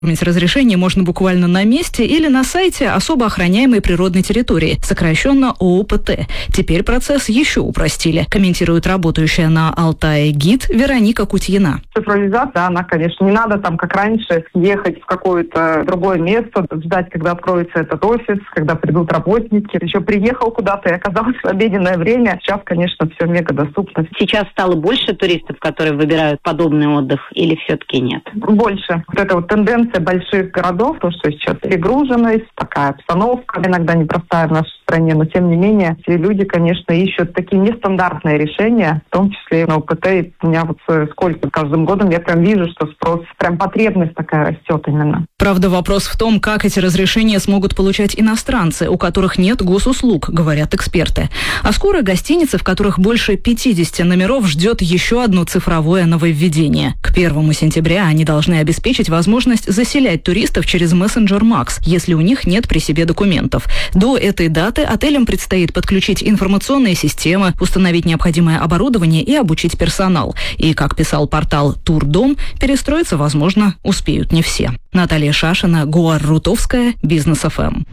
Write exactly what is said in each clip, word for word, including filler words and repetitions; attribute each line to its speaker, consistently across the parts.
Speaker 1: Оформить разрешение можно буквально на месте или на сайте особо охраняемой природной территории, сокращенно о о пэ тэ. Теперь процесс еще упростили, комментирует работающая на Алтае гид Вероника Кутьина.
Speaker 2: Цифровизация, она, конечно, не надо там, как раньше, ехать в какое-то другое место, ждать, когда откроется этот офис, когда придут работники. Еще приехал куда-то и оказался в обеденное время. Сейчас, конечно, все мега доступно.
Speaker 3: Сейчас стало больше туристов, которые выбирают подобный отдых, или все-таки нет?
Speaker 2: Больше. Вот эта вот тенденция больших городов, то, что сейчас перегруженность, такая обстановка, иногда непростая в нашей стране, но тем не менее, все люди, конечно, ищут такие нестандартные решения, в том числе и на о пэ тэ. И у меня вот сколько, каждым годом я прям вижу, что спрос, прям потребность такая растет именно.
Speaker 1: Правда, вопрос в том, как эти разрешения смогут получать иностранцы, у которых нет госуслуг, говорят эксперты. А скоро гостиницы, в которых больше пятьдесят номеров, ждет еще одно цифровое нововведение. К первому сентября они должны обеспечить возможность заселять туристов через мессенджер Макс, если у них нет при себе документов. До этой даты отелям предстоит подключить информационные системы, установить необходимое оборудование и обучить персонал. И, как писал портал Турдом, перестроиться, возможно, успеют не все. Наталья Шашина, Гуар Рутовская, Бизнес эф эм.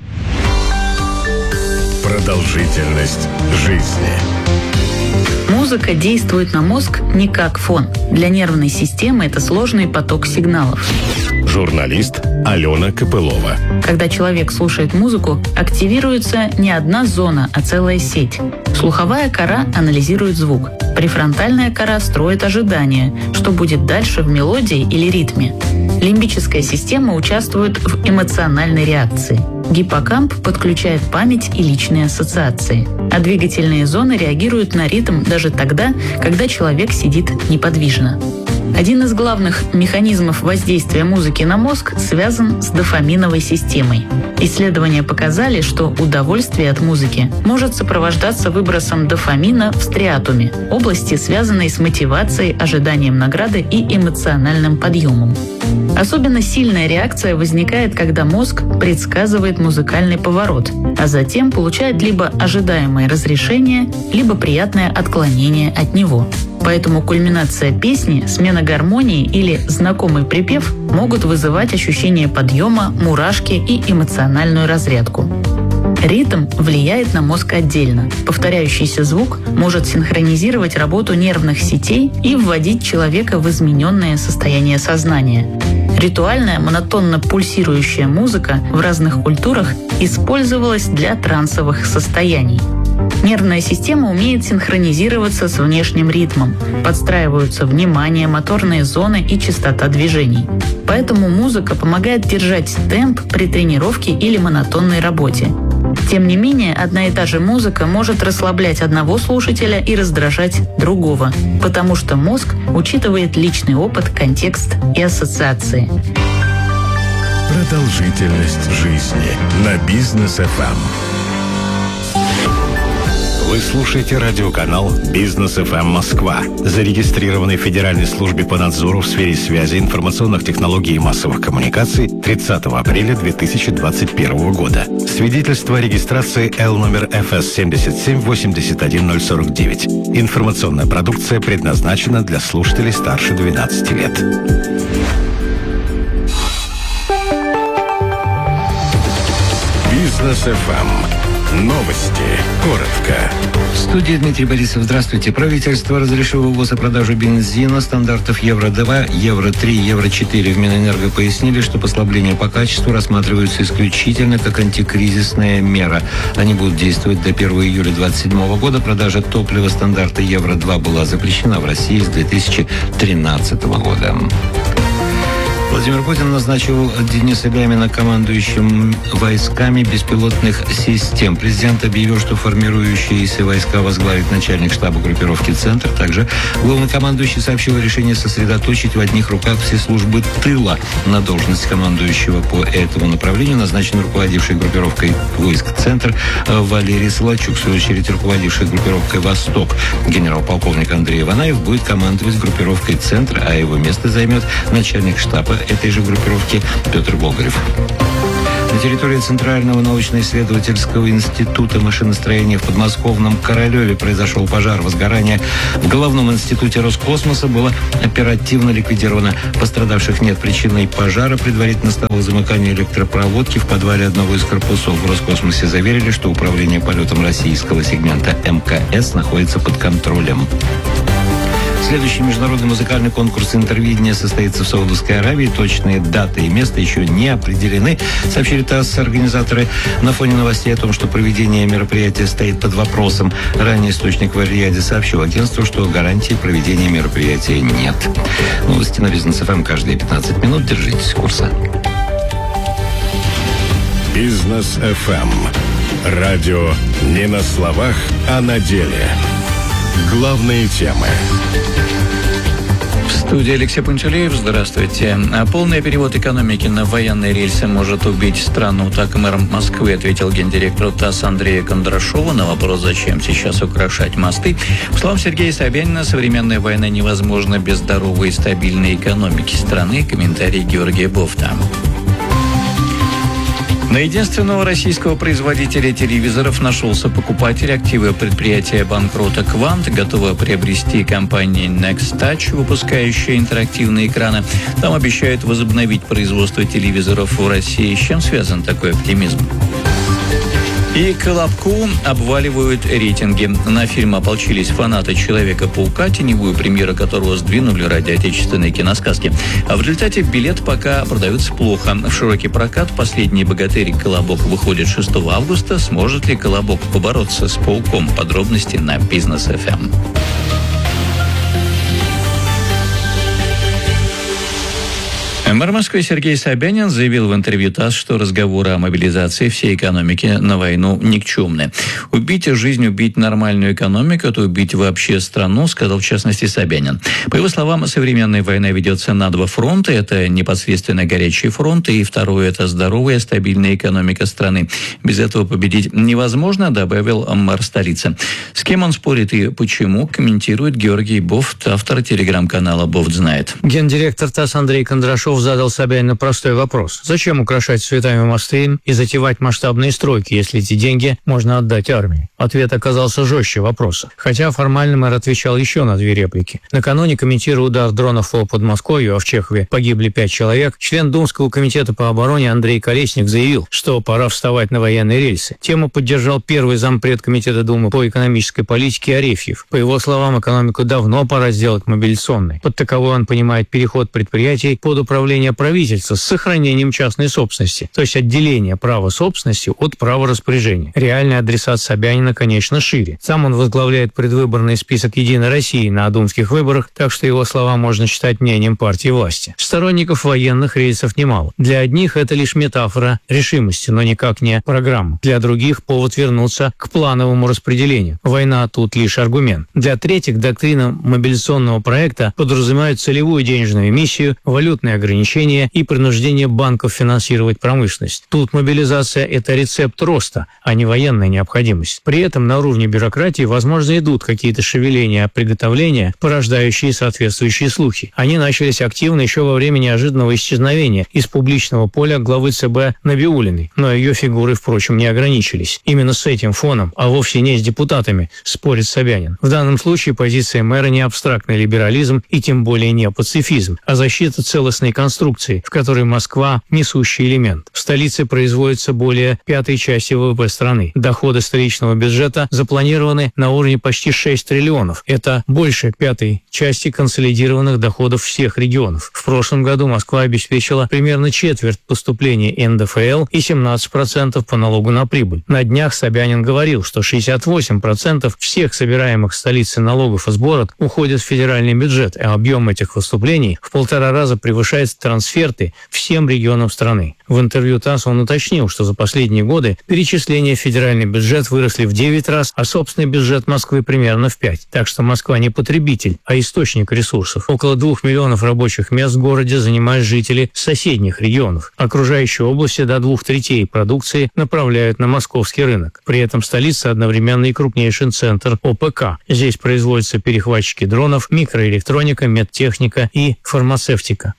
Speaker 4: Продолжительность жизни.
Speaker 5: Музыка действует на мозг не как фон. Для нервной системы это сложный поток сигналов.
Speaker 4: Журналист Алена Копылова.
Speaker 5: Когда человек слушает музыку, активируется не одна зона, а целая сеть. Слуховая кора анализирует звук. Префронтальная кора строит ожидания, что будет дальше в мелодии или ритме. Лимбическая система участвует в эмоциональной реакции. Гиппокамп подключает память и личные ассоциации. А двигательные зоны реагируют на ритм даже тогда, когда человек сидит неподвижно. Один из главных механизмов воздействия музыки на мозг связан с дофаминовой системой. Исследования показали, что удовольствие от музыки может сопровождаться выбросом дофамина в стриатуме, области, связанной с мотивацией, ожиданием награды и эмоциональным подъемом. Особенно сильная реакция возникает, когда мозг предсказывает музыкальный поворот, а затем получает либо ожидаемое разрешение, либо приятное отклонение от него. Поэтому кульминация песни, смена гармонии или знакомый припев могут вызывать ощущение подъема, мурашки и эмоциональную разрядку. Ритм влияет на мозг отдельно. Повторяющийся звук может синхронизировать работу нервных сетей и вводить человека в измененное состояние сознания. Ритуальная монотонно пульсирующая музыка в разных культурах использовалась для трансовых состояний. Нервная система умеет синхронизироваться с внешним ритмом. Подстраиваются внимание, моторные зоны и частота движений. Поэтому музыка помогает держать темп при тренировке или монотонной работе. Тем не менее, одна и та же музыка может расслаблять одного слушателя и раздражать другого, потому что мозг учитывает личный опыт, контекст и ассоциации.
Speaker 4: Продолжительность жизни на Бизнес эф эм. Вы слушаете радиоканал Бизнес эф эм Москва, зарегистрированный в Федеральной службе по надзору в сфере связи, информационных технологий и массовых коммуникаций тридцатого апреля две тысячи двадцать первого года. Свидетельство о регистрации Л номер эф эс семьдесят семь восемьдесят один ноль сорок девять. Информационная продукция предназначена для слушателей старше двенадцати лет. Бизнес эф эм. Новости. Коротко.
Speaker 6: В студии Дмитрий Борисов. Здравствуйте. Правительство разрешило ввоз и продажу бензина стандартов евро два, евро три, евро четыре. В Минэнерго пояснили, что послабления по качеству рассматриваются исключительно как антикризисная мера. Они будут действовать до первого июля две тысячи двадцать седьмого года. Продажа топлива стандарта евро два была запрещена в России с две тысячи тринадцатого года. Владимир Путин назначил Дениса Гамина командующим войсками беспилотных систем. Президент объявил, что формирующиеся войска возглавит начальник штаба группировки «Центр». Также главнокомандующий сообщил о решении сосредоточить в одних руках все службы тыла. На должность командующего по этому направлению назначен руководивший группировкой войск «Центр» Валерий Солочук. В свою очередь, руководивший группировкой «Восток» генерал-полковник Андрей Иванаев будет командовать группировкой «Центр», а его место займет начальник штаба этой же группировки Петр Болгарев. На территории Центрального научно-исследовательского института машиностроения в подмосковном Королеве произошел пожар. Возгорание в Главном институте Роскосмоса было оперативно ликвидировано. Пострадавших нет. Причиной пожара предварительно стало замыкание электропроводки в подвале одного из корпусов. В Роскосмосе заверили, что управление полетом российского сегмента эм ка эс находится под контролем. Следующий международный музыкальный конкурс «Интервидение» состоится в Саудовской Аравии. Точные даты и место еще не определены, сообщили ТАСС организаторы на фоне новостей о том, что проведение мероприятия стоит под вопросом. Ранее источник в Эр-Рияде сообщил агентству, что гарантии проведения мероприятия нет. Новости на Бизнес эф эм каждые пятнадцать минут. Держитесь курса.
Speaker 4: Бизнес эф эм. Радио не на словах, а на деле. Главные темы.
Speaker 7: В студии Алексей Пантелеев. Здравствуйте. Полный перевод экономики на военные рельсы может убить страну. Так мэр Москвы ответил гендиректору ТАСС Андрею Кондрашову на вопрос, зачем сейчас украшать мосты. По словам Сергея Собянина, современная война невозможна без здоровой и стабильной экономики страны. Комментарий Георгия Бофта. На единственного российского производителя телевизоров нашелся покупатель. Активы предприятия банкрота «Квант» готова приобрести компания Next Touch, выпускающая интерактивные экраны. Там обещают возобновить производство телевизоров в России. С чем связан такой оптимизм? И Колобку обваливают рейтинги. На фильм ополчились фанаты «Человека-паука», теневую премьеру которого сдвинули ради отечественной киносказки. А в результате билет пока продаются плохо. В широкий прокат «Последний богатырь» Колобок выходит шестого августа. Сможет ли Колобок побороться с пауком? Подробности на Бизнес эф эм. Мэр Москвы Сергей Собянин заявил в интервью ТАСС, что разговоры о мобилизации всей экономики на войну никчемны. Убить жизнь, убить нормальную экономику – это убить вообще страну, сказал в частности Собянин. По его словам, современная война ведется на два фронта. Это непосредственно горячий фронт, и второе – это здоровая, стабильная экономика страны. Без этого победить невозможно, добавил мэр столицы. С кем он спорит и почему, комментирует Георгий Бофт, автор телеграм-канала «Бофт знает».
Speaker 8: Гендиректор ТАСС Андрей Кондрашов задал Собянину простой вопрос. Зачем украшать цветами мосты и затевать масштабные стройки, если эти деньги можно отдать армии? Ответ оказался жестче вопроса. Хотя формально мэр отвечал еще на две реплики. Накануне, комментируя удар дронов по Подмосковью, а в Чехове погибли пять человек, член Думского комитета по обороне Андрей Колесник заявил, что пора вставать на военные рельсы. Тему поддержал первый зампред комитета Думы по экономической политике Арефьев. По его словам, экономику давно пора сделать мобилизационной. Под таковой он понимает переход предприятий под управление правительства с сохранением частной собственности, то есть отделение права собственности от права распоряжения. Реальный адресат Собянина, конечно, шире. Сам он возглавляет предвыборный список «Единой России» на думских выборах, так что его слова можно считать мнением партии власти. Сторонников военных рельсов немало. Для одних это лишь метафора решимости, но никак не программа. Для других повод вернуться к плановому распределению. Война тут лишь аргумент. Для третьих доктрина мобилизационного проекта подразумевает целевую денежную эмиссию, валютные ограничения и принуждение банков финансировать промышленность. Тут мобилизация – это рецепт роста, а не военная необходимость. При этом на уровне бюрократии, возможно, идут какие-то шевеления, приготовления, порождающие соответствующие слухи. Они начались активно еще во время неожиданного исчезновения из публичного поля главы ЦБ Набиуллиной, но ее фигуры, впрочем, не ограничились. Именно с этим фоном, а вовсе не с депутатами, спорит Собянин. В данном случае позиция мэра не абстрактный либерализм и тем более не пацифизм, а защита целостной конструкции, в которой Москва – несущий элемент. В столице производится более пятой части вэ вэ пэ страны. Доходы столичного бюджета запланированы на уровне почти шесть триллионов. Это больше пятой части консолидированных доходов всех регионов. В прошлом году Москва обеспечила примерно четверть поступлений эн дэ эф эл и семнадцать процентов по налогу на прибыль. На днях Собянин говорил, что шестьдесят восемь процентов всех собираемых в столице налогов и сборов уходят в федеральный бюджет, а объем этих поступлений в полтора раза превышает трансферты всем регионам страны. В интервью ТАСС он уточнил, что за последние годы перечисления в федеральный бюджет выросли в девять раз, а собственный бюджет Москвы примерно в пять. Так что Москва не потребитель, а источник ресурсов. Около двух миллионов рабочих мест в городе занимают жители соседних регионов. Окружающие области до двух третей продукции направляют на московский рынок. При этом столица одновременно и крупнейший центр о пэ ка. Здесь производятся перехватчики дронов, микроэлектроника, медтехника и фармацевтика. Собянин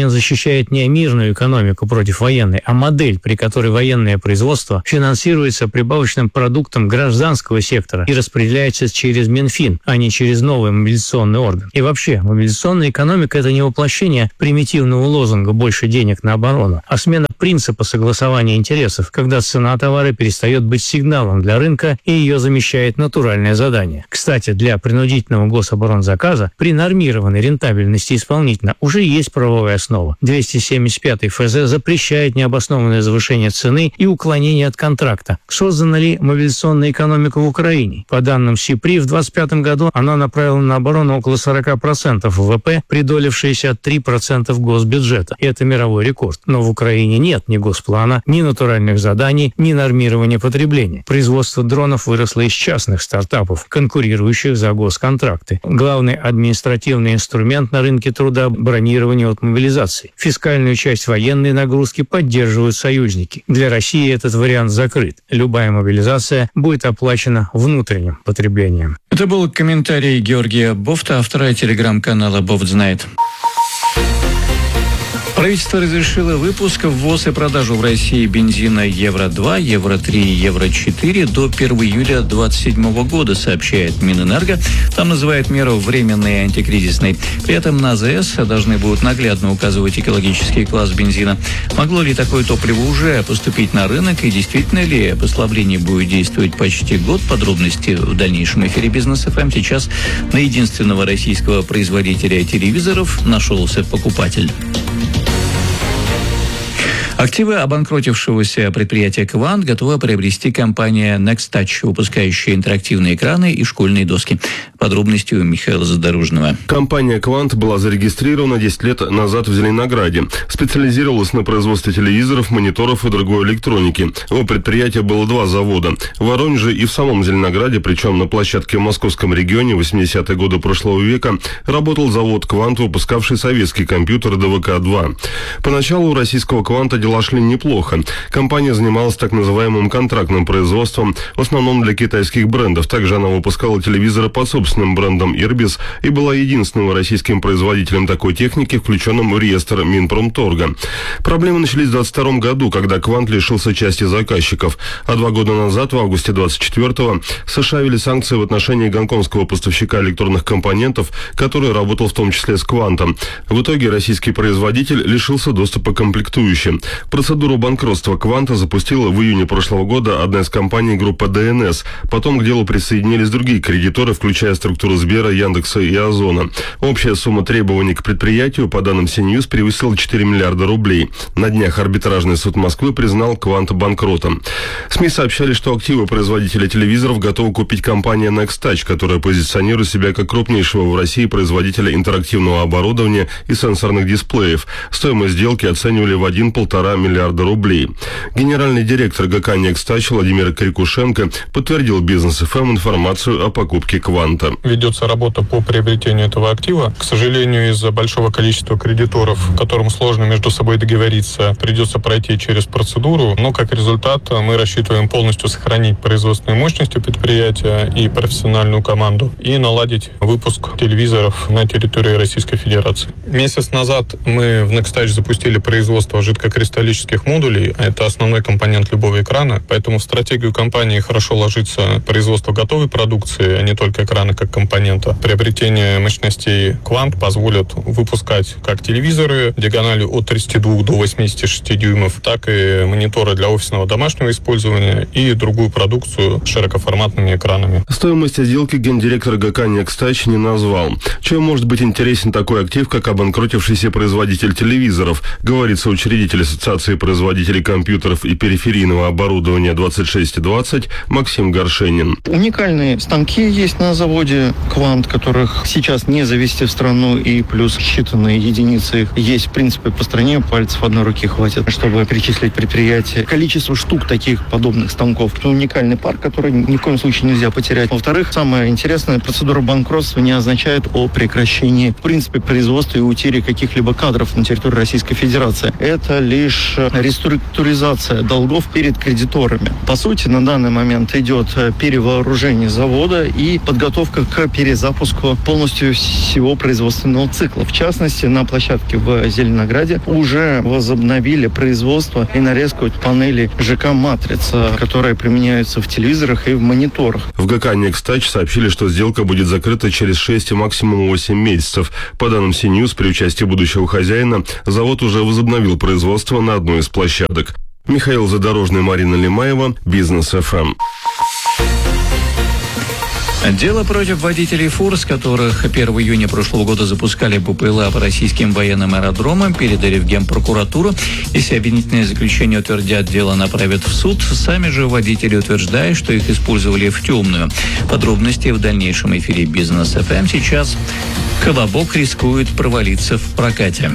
Speaker 8: Путин защищает не мирную экономику против военной, а модель, при которой военное производство финансируется прибавочным продуктом гражданского сектора и распределяется через Минфин, а не через новый мобилизационный орган. И вообще, мобилизационная экономика – это не воплощение примитивного лозунга «больше денег на оборону», а смена принципа согласования интересов, когда цена товара перестает быть сигналом для рынка и ее замещает натуральное задание. Кстати, для принудительного гособоронзаказа при нормированной рентабельности исполнителя уже есть правовая основа. двести семьдесят пятый эф зэ запрещает необоснованное завышение цены и уклонение от контракта. Создана ли мобилизационная экономика в Украине? По данным СИПРИ, в двадцать пятом году она направила на оборону около сорок процентов вэ вэ пэ при доле в шестьдесят три процента госбюджета. И это мировой рекорд. Но в Украине нет ни госплана, ни натуральных заданий, ни нормирования потребления. Производство дронов выросло из частных стартапов, конкурирующих за госконтракты. Главный административный инструмент на рынке труда – бронирование от мобилизации. Фискальную часть военной нагрузки поддерживают союзники. Для России этот вариант закрыт. Любая мобилизация будет оплачена внутренним потреблением.
Speaker 7: Это был комментарий Георгия Бофта, автора телеграм-канала «Бофт знает». Правительство разрешило выпуск, ввоз и продажу в России бензина евро два, евро три, евро четыре до первого июля две тысячи двадцать седьмого года, сообщает Минэнерго. Там называют меру временной и антикризисной. При этом на а зэ эс должны будут наглядно указывать экологический класс бензина. Могло ли такое топливо уже поступить на рынок и действительно ли послабление будет действовать почти год? Подробности в дальнейшем эфире Бизнес эф эм. Сейчас на единственного российского производителя телевизоров нашелся покупатель. Активы обанкротившегося предприятия «Квант» готова приобрести компания «Некстач», выпускающая интерактивные экраны и школьные доски. Подробности у Михаила Задорожного.
Speaker 9: Компания «Квант» была зарегистрирована десять лет назад в Зеленограде. Специализировалась на производстве телевизоров, мониторов и другой электроники. У предприятия было два завода. В Воронеже и в самом Зеленограде, причем на площадке в московском регионе в восьмидесятые годы прошлого века, работал завод «Квант», выпускавший советские компьютеры дэ вэ ка два. Поначалу у российского «Кванта» дела шли неплохо. Компания занималась так называемым контрактным производством, в основном для китайских брендов. Также она выпускала телевизоры под собственным брендом «Ирбис» и была единственным российским производителем такой техники, включенным в реестр Минпромторга. Проблемы начались в двадцать втором году, когда «Квант» лишился части заказчиков. А два года назад, в августе двадцать четвёртого, США ввели санкции в отношении гонконгского поставщика электронных компонентов, который работал в том числе с «Квантом». В итоге российский производитель лишился доступа к комплектующим. Процедуру банкротства «Кванта» запустила в июне прошлого года одна из компаний группы дэ эн эс. Потом к делу присоединились другие кредиторы, включая структуру Сбера, Яндекса и Озона. Общая сумма требований к предприятию, по данным Си-Ньюс, превысила четыре миллиарда рублей. На днях арбитражный суд Москвы признал «Квант» банкротом. СМИ сообщали, что активы производителя телевизоров готова купить компания «Некстач», которая позиционирует себя как крупнейшего в России производителя интерактивного оборудования и сенсорных дисплеев. Стоимость сделки оценивали в один-полтора миллиарда рублей. Генеральный директор гэ ка «Некстач» Владимир Крикушенко подтвердил Бизнес эф эм информацию о покупке «Кванта».
Speaker 10: Ведется работа по приобретению этого актива. К сожалению, из-за большого количества кредиторов, которым сложно между собой договориться, придется пройти через процедуру. Но как результат мы рассчитываем полностью сохранить производственную мощность предприятия и профессиональную команду и наладить выпуск телевизоров на территории Российской Федерации. Месяц назад мы в «Некстач» запустили производство жидкокристаллических модулей. Это основной компонент любого экрана. Поэтому в стратегию компании хорошо ложится производство готовой продукции, а не только экрана как компонента. Приобретение мощностей «Квант» позволит выпускать как телевизоры диагональю от тридцати двух до восьмидесяти шести дюймов, так и мониторы для офисного домашнего использования и другую продукцию с широкоформатными экранами.
Speaker 9: Стоимость сделки гендиректор гэ ка «Некстач» не назвал. Чем может быть интересен такой актив, как обанкротившийся производитель телевизоров, говорит соучредитель Ассоциации производителей компьютеров и периферийного оборудования двадцать шесть двадцать Максим Горшенин.
Speaker 11: Уникальные станки есть на заводе «Квант», которых сейчас не завезти в страну, и плюс считанные единицы их есть, в принципе, по стране. Пальцев одной руки хватит, чтобы перечислить предприятие. Количество штук таких подобных станков. Это уникальный парк, который ни в коем случае нельзя потерять. Во-вторых, самое интересное, процедура банкротства не означает о прекращении, в принципе, производства и утере каких-либо кадров на территории Российской Федерации. Это лишь реструктуризация долгов перед кредиторами. По сути, на данный момент идет перевооружение завода и подготовка подготовка к перезапуску полностью всего производственного цикла. В частности, на площадке в Зеленограде уже возобновили производство и нарезку панелей ЖК «Матрица», которые применяются в телевизорах и в мониторах.
Speaker 9: В ГК «Некстач» сообщили, что сделка будет закрыта через шесть и максимум восемь месяцев. По данным Си-Ньюс, при участии будущего хозяина, завод уже возобновил производство на одной из площадок. Михаил Задорожный, Марина Лимаева, Бизнес эф эм.
Speaker 7: Дело против водителей фур, с которых первого июня прошлого года запускали БПЛА по российским военным аэродромам, передали в Генпрокуратуру. Если обвинительное заключение утвердят, дело направят в суд. Сами же водители утверждают, что их использовали в темную. Подробности в дальнейшем эфире Бизнес эф эм. Сейчас «Колобок» рискует провалиться в прокате.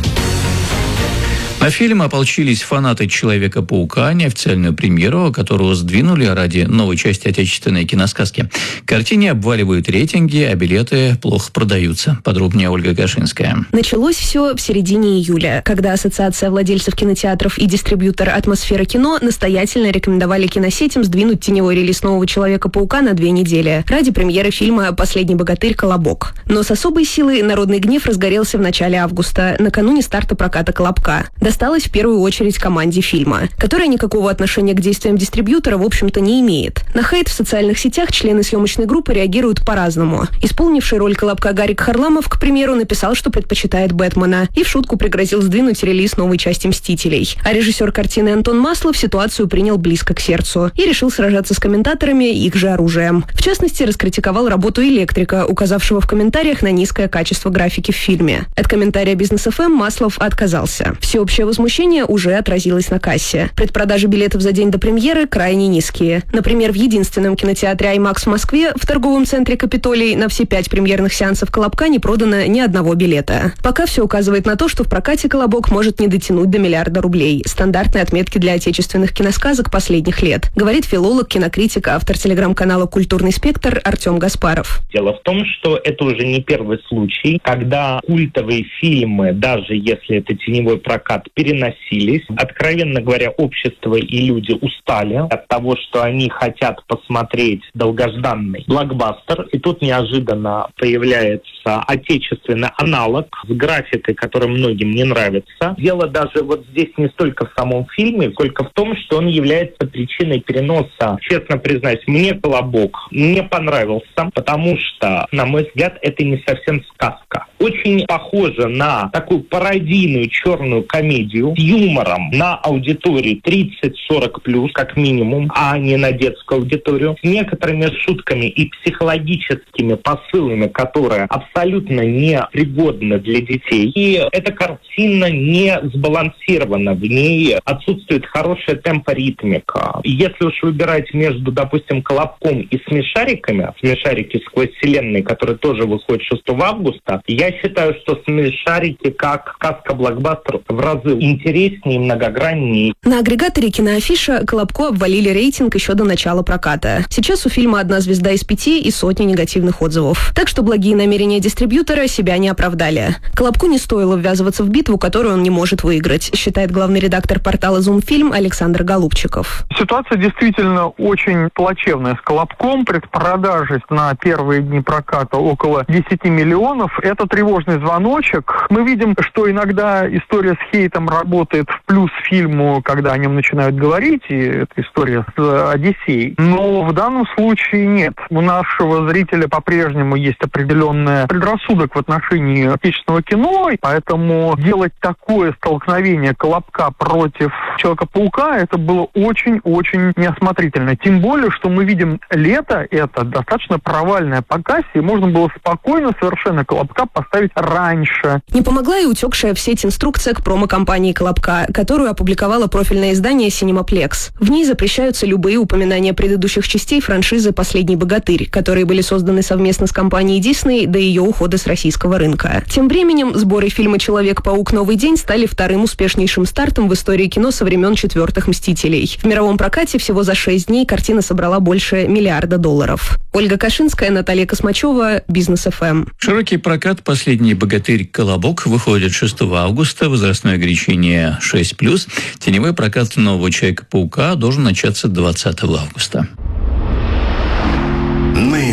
Speaker 7: На фильм ополчились фанаты «Человека-паука», неофициальную премьеру, которую сдвинули ради новой части отечественной киносказки. Картине обваливают рейтинги, а билеты плохо продаются. Подробнее Ольга Кашинская.
Speaker 12: Началось все в середине июля, когда Ассоциация владельцев кинотеатров и дистрибьютор «Атмосфера кино» настоятельно рекомендовали киносетям сдвинуть теневой релиз нового «Человека-паука» на две недели ради премьеры фильма «Последний богатырь. Колобок». Но с особой силой народный гнев разгорелся в начале августа, накануне старта проката «Колобка». Досталось в первую очередь команде фильма, которая никакого отношения к действиям дистрибьютора, в общем-то, не имеет. На хейт в социальных сетях члены съемочной группы реагируют по-разному. Исполнивший роль Колобка Гарик Харламов, к примеру, написал, что предпочитает Бэтмена, и в шутку пригрозил сдвинуть релиз новой части «Мстителей». А режиссер картины Антон Маслов ситуацию принял близко к сердцу и решил сражаться с комментаторами их же оружием. В частности, раскритиковал работу электрика, указавшего в комментариях на низкое качество графики в фильме. От комментария Бизнес эф эм Маслов отказался. Всеобщее возмущение уже отразилось на кассе. Предпродажи билетов за день до премьеры крайне низкие. Например, в единственном кинотеатре IMAX в Москве в торговом центре «Капитолий» на все пять премьерных сеансов «Колобка» не продано ни одного билета. Пока все указывает на то, что в прокате «Колобок» может не дотянуть до миллиарда рублей. Стандартной отметки для отечественных киносказок последних лет, говорит филолог, кинокритик, автор телеграм-канала «Культурный спектр» Артем Гаспаров.
Speaker 13: Дело в том, что это уже не первый случай, когда культовые фильмы, даже если это теневой прокат, переносились. Откровенно говоря, общество и люди устали от того, что они хотят посмотреть долгожданный блокбастер. И тут неожиданно появляется отечественный аналог с графикой, которая многим не нравится. Дело даже вот здесь не столько в самом фильме, сколько в том, что он является причиной переноса. Честно признаюсь, мне «Колобок» не понравился, потому что, на мой взгляд, это не совсем сказка. Очень похоже на такую пародийную черную комедию с юмором на аудитории тридцать-сорок плюс, как минимум, а не на детскую аудиторию, с некоторыми шутками и психологическими посылами, которые абсолютно не пригодны для детей. И эта картина не сбалансирована, в ней отсутствует хорошая темпоритмика. Если уж выбирать между, допустим, «Колобком» и «Смешариками», «Смешарики сквозь вселенные», которые тоже выходят шестого августа, я считаю, что «Смешарики» как сказка-блокбастер в разы интереснее и многограннее.
Speaker 12: На агрегаторе «Киноафиша» «Колобку» обвалили рейтинг еще до начала проката. Сейчас у фильма одна звезда из пяти и сотни негативных отзывов. Так что благие намерения дистрибьютора себя не оправдали. «Колобку» не стоило ввязываться в битву, которую он не может выиграть, считает главный редактор портала «Зумфильм» Александр Голубчиков.
Speaker 14: Ситуация действительно очень плачевная с «Колобком». Предпродажи на первые дни проката около десяти миллионов. Это тревожный звоночек. Мы видим, что иногда история с хейтом работает в плюс фильму, когда о нем начинают говорить, и это история с «Одиссеей». Но в данном случае нет. У нашего зрителя по-прежнему есть определенный предрассудок в отношении отечественного кино, поэтому делать такое столкновение «Колобка» против «Человека-паука» это было очень-очень неосмотрительно. Тем более, что мы видим лето, это достаточно провальное по кассе, и можно было спокойно совершенно «Колобка» поставить раньше.
Speaker 12: Не помогла и утекшая в сеть инструкция к промо-компании «Колобка», которую опубликовало профильное издание «Синемаплекс». В ней запрещаются любые упоминания предыдущих частей франшизы «Последний богатырь», которые были созданы совместно с компанией Disney до ее ухода с российского рынка. Тем временем сборы фильма «Человек-паук. Новый день» стали вторым успешнейшим стартом в истории кино со времен четвертых «Мстителей». В мировом прокате всего за шесть дней картина собрала больше миллиарда долларов. Ольга Кашинская, Наталья Космачева, Бизнес эф эм.
Speaker 7: Широкий прокат «Последний богатырь. Колобок» выходит шестого августа. Возрастное ограничение шесть плюс. Теневой прокат нового «Человека-паука» должен начаться двадцатого августа.
Speaker 4: На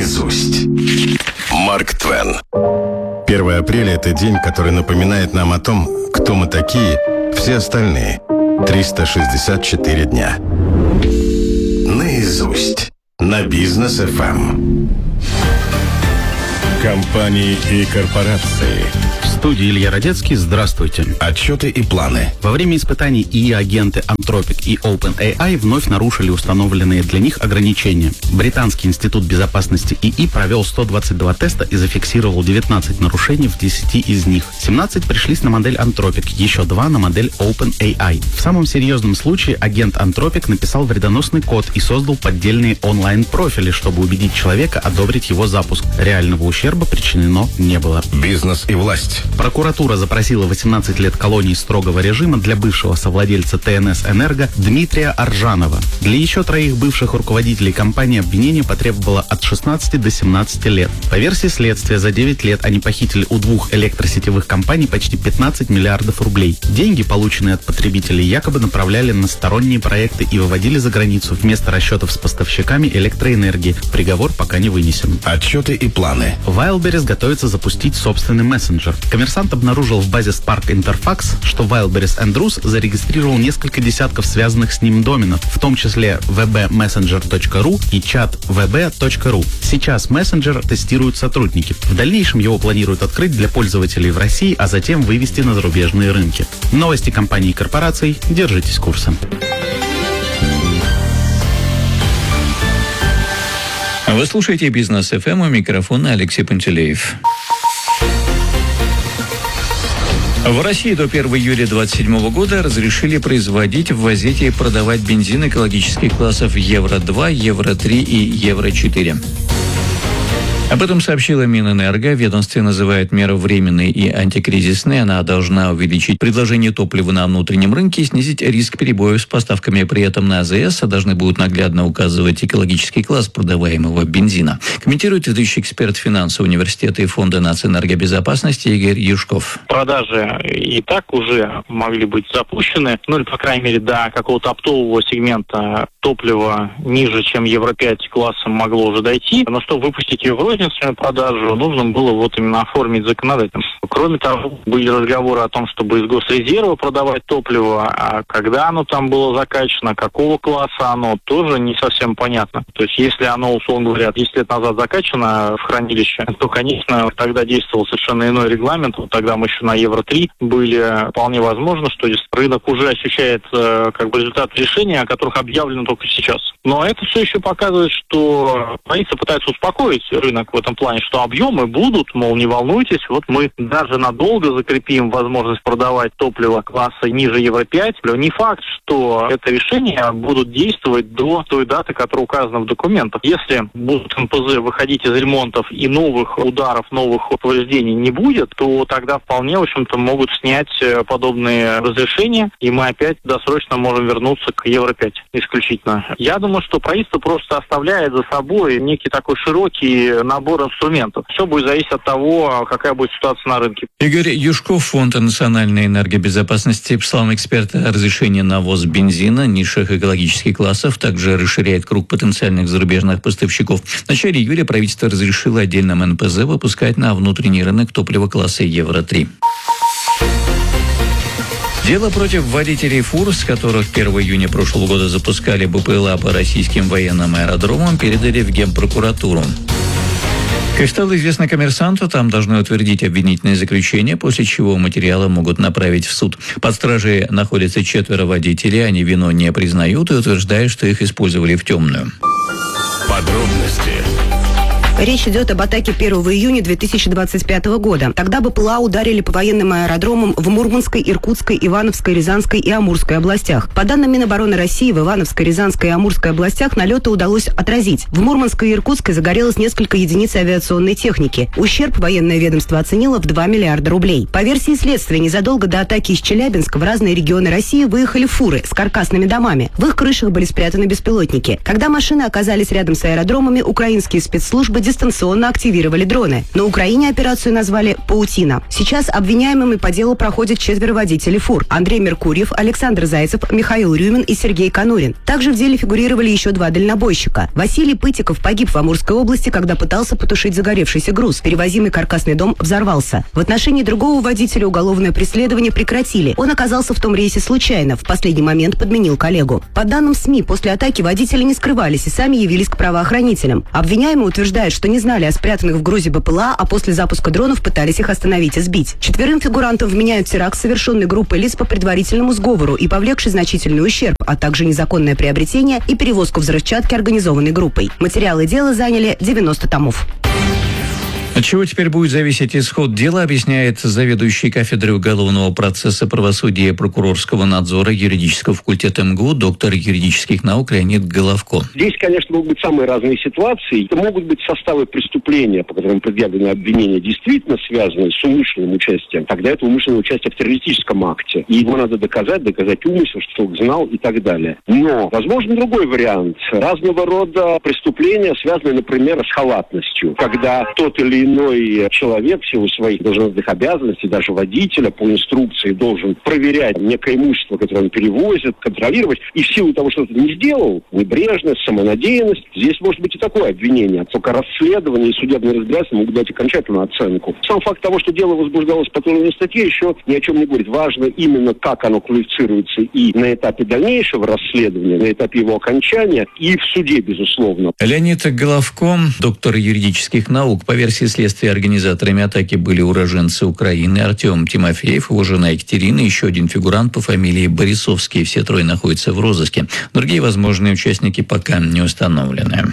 Speaker 4: наизусть. Марк Твен. первое апреля – это день, который напоминает нам о том, кто мы такие, все остальные. триста шестьдесят четыре дня. Наизусть. На Бизнес эф эм. Компании и корпорации.
Speaker 15: В студии Илья Родецкий. Здравствуйте.
Speaker 4: Отчеты и планы.
Speaker 15: Во время испытаний ИИ-агенты Anthropic и OpenAI вновь нарушили установленные для них ограничения. Британский институт безопасности ИИ провел сто двадцать два теста и зафиксировал девятнадцать нарушений в десяти из них. семнадцать пришлись на модель Anthropic, еще два на модель OpenAI. В самом серьезном случае агент Anthropic написал вредоносный код и создал поддельные онлайн-профили, чтобы убедить человека одобрить его запуск. Реального ущерба причинено не было.
Speaker 4: Бизнес и власть.
Speaker 15: Прокуратура запросила восемнадцать лет колонии строгого режима для бывшего совладельца ТНС «Энерго» Дмитрия Аржанова. Для еще троих бывших руководителей компании обвинение потребовало от шестнадцати до семнадцати лет. По версии следствия, за девять лет они похитили у двух электросетевых компаний почти пятнадцать миллиардов рублей. Деньги, полученные от потребителей, якобы направляли на сторонние проекты и выводили за границу вместо расчетов с поставщиками электроэнергии. Приговор пока не вынесен.
Speaker 4: Отчеты и планы.
Speaker 15: Wildberries готовится запустить собственный мессенджер. Коммерсант обнаружил в базе Spark Interfax, что Wildberries энд Rus зарегистрировал несколько десятков связанных с ним доменов, в том числе ви би мессенджер точка ру и чат ви би точка ру. Сейчас мессенджер тестируют сотрудники. В дальнейшем его планируют открыть для пользователей в России, а затем вывести на зарубежные рынки. Новости компаний и корпораций. Держитесь курса.
Speaker 7: Вы слушаете Бизнес эф эм, у микрофона Алексей Пантелеев. В России до первого июля две тысячи двадцать седьмого года разрешили производить, ввозить и продавать бензин экологических классов Евро два, Евро три и Евро четыре. Об этом сообщила Минэнерго. Ведомство называет меру временной и антикризисной. Она должна увеличить предложение топлива на внутреннем рынке и снизить риск перебоев с поставками. При этом на АЗС должны будут наглядно указывать экологический класс продаваемого бензина. Комментирует ведущий эксперт финансового университета и фонда нацэнергобезопасности Игорь Юшков.
Speaker 16: Продажи и так уже могли быть запущены, ну или, по крайней мере, до какого-то оптового сегмента топлива ниже, чем Евро пять классом могло уже дойти. Но чтобы выпустить ее в розничную продажу, нужно было вот именно оформить законодательно. Кроме того, были разговоры о том, чтобы из госрезерва продавать топливо, а когда оно там было закачано, какого класса оно, тоже не совсем понятно. То есть, если оно, условно говоря, десять лет назад закачано в хранилище, то, конечно, тогда действовал совершенно иной регламент. Вот тогда мы еще на Евро три были. Вполне возможно, что здесь рынок уже ощущает э, как бы результат решения, о которых объявлено только сейчас. Но это все еще показывает, что правительство пытается успокоить рынок в этом плане, что объемы будут, мол, не волнуйтесь, вот мы даже надолго закрепим возможность продавать топливо класса ниже Евро пять. Не факт, что это решение будут действовать до той даты, которая указана в документах. Если будут эн пэ зэ выходить из ремонтов и новых ударов, новых повреждений не будет, то тогда вполне, в общем-то, могут снять подобные разрешения, и мы опять досрочно можем вернуться к Евро пять исключительно. Я думаю, что правительство просто оставляет за собой некий такой широкий набор инструментов. Все будет зависеть от того, какая будет ситуация на рынке.
Speaker 7: Игорь Юшков, Фонд национальной энергобезопасности, по словам эксперта, разрешение на ввоз бензина низших экологических классов также расширяет круг потенциальных зарубежных поставщиков. В начале июля правительство разрешило отдельным эн пэ зэ выпускать на внутренний рынок топливо класса Евро три. Дело против водителей фур, с которых первого июня прошлого года запускали бэ пэ эл а по российским военным аэродромам, передали в Генпрокуратуру. Как стало известно коммерсанту, там должны утвердить обвинительное заключение, после чего материалы могут направить в суд. Под стражей находятся четверо водителей, они вину не признают и утверждают, что их использовали в темную.
Speaker 4: Подробности.
Speaker 17: Речь идет об атаке первого июня две тысячи двадцать пятого года. Тогда бэ пэ эл а ударили по военным аэродромам в Мурманской, Иркутской, Ивановской, Рязанской и Амурской областях. По данным Минобороны России, в Ивановской, Рязанской и Амурской областях налеты удалось отразить. В Мурманской и Иркутской загорелось несколько единиц авиационной техники. Ущерб военное ведомство оценило в два миллиарда рублей. По версии следствия, незадолго до атаки из Челябинска в разные регионы России выехали фуры с каркасными домами. В их крышах были спрятаны беспилотники. Когда машины оказались рядом с аэродромами, украинские спецслужбы дистанционно активировали дроны. На Украине операцию назвали «Паутина». Сейчас обвиняемыми по делу проходят четверо водителей фур: Андрей Меркурьев, Александр Зайцев, Михаил Рюмин и Сергей Конурин. Также в деле фигурировали еще два дальнобойщика. Василий Пытиков погиб в Амурской области, когда пытался потушить загоревшийся груз. Перевозимый каркасный дом взорвался. В отношении другого водителя уголовное преследование прекратили. Он оказался в том рейсе случайно, в последний момент подменил коллегу. По данным СМИ, после атаки водители не скрывались и сами явились к правоохранителям. Обвиняемый утверждает, что не знали о спрятанных в грузе БПЛА, а после запуска дронов пытались их остановить и сбить. Четверым фигурантам вменяют теракт, совершенный группой лиц по предварительному сговору и повлекший значительный ущерб, а также незаконное приобретение и перевозку взрывчатки, организованной группой. Материалы дела заняли девяносто томов.
Speaker 7: От чего теперь будет зависеть исход дела, объясняет заведующий кафедрой уголовного процесса, правосудия и прокурорского надзора юридического факультета МГУ, доктор юридических наук Леонид Головко.
Speaker 18: Здесь, конечно, могут быть самые разные ситуации. Это могут быть составы преступления, по которым предъявлены обвинения, действительно связанные с умышленным участием. Тогда это умышленное участие в террористическом акте. И его надо доказать, доказать умысел, что человек знал и так далее. Но возможен другой вариант. Разного рода преступления, связанные, например, с халатностью. Когда тот или иной человек в силу своих должностных обязанностей, даже водителя по инструкции, должен проверять некое имущество, которое он перевозит, контролировать, и в силу того, что он не сделал, небрежность, самонадеянность, здесь может быть и такое обвинение. Только расследование и судебное разбирательство могут дать окончательную оценку. Сам факт того, что дело возбуждалось по той или иной статье, еще ни о чем не говорит. Важно именно, как оно квалифицируется и на этапе дальнейшего расследования, на этапе его окончания, и в суде, безусловно.
Speaker 7: Леонид Головко, доктор юридических наук. По версии следствия, организаторами атаки были уроженцы Украины: Артем Тимофеев, его жена Екатерина, еще один фигурант по фамилии Борисовский. Все трое находятся в розыске. Другие возможные участники пока не установлены.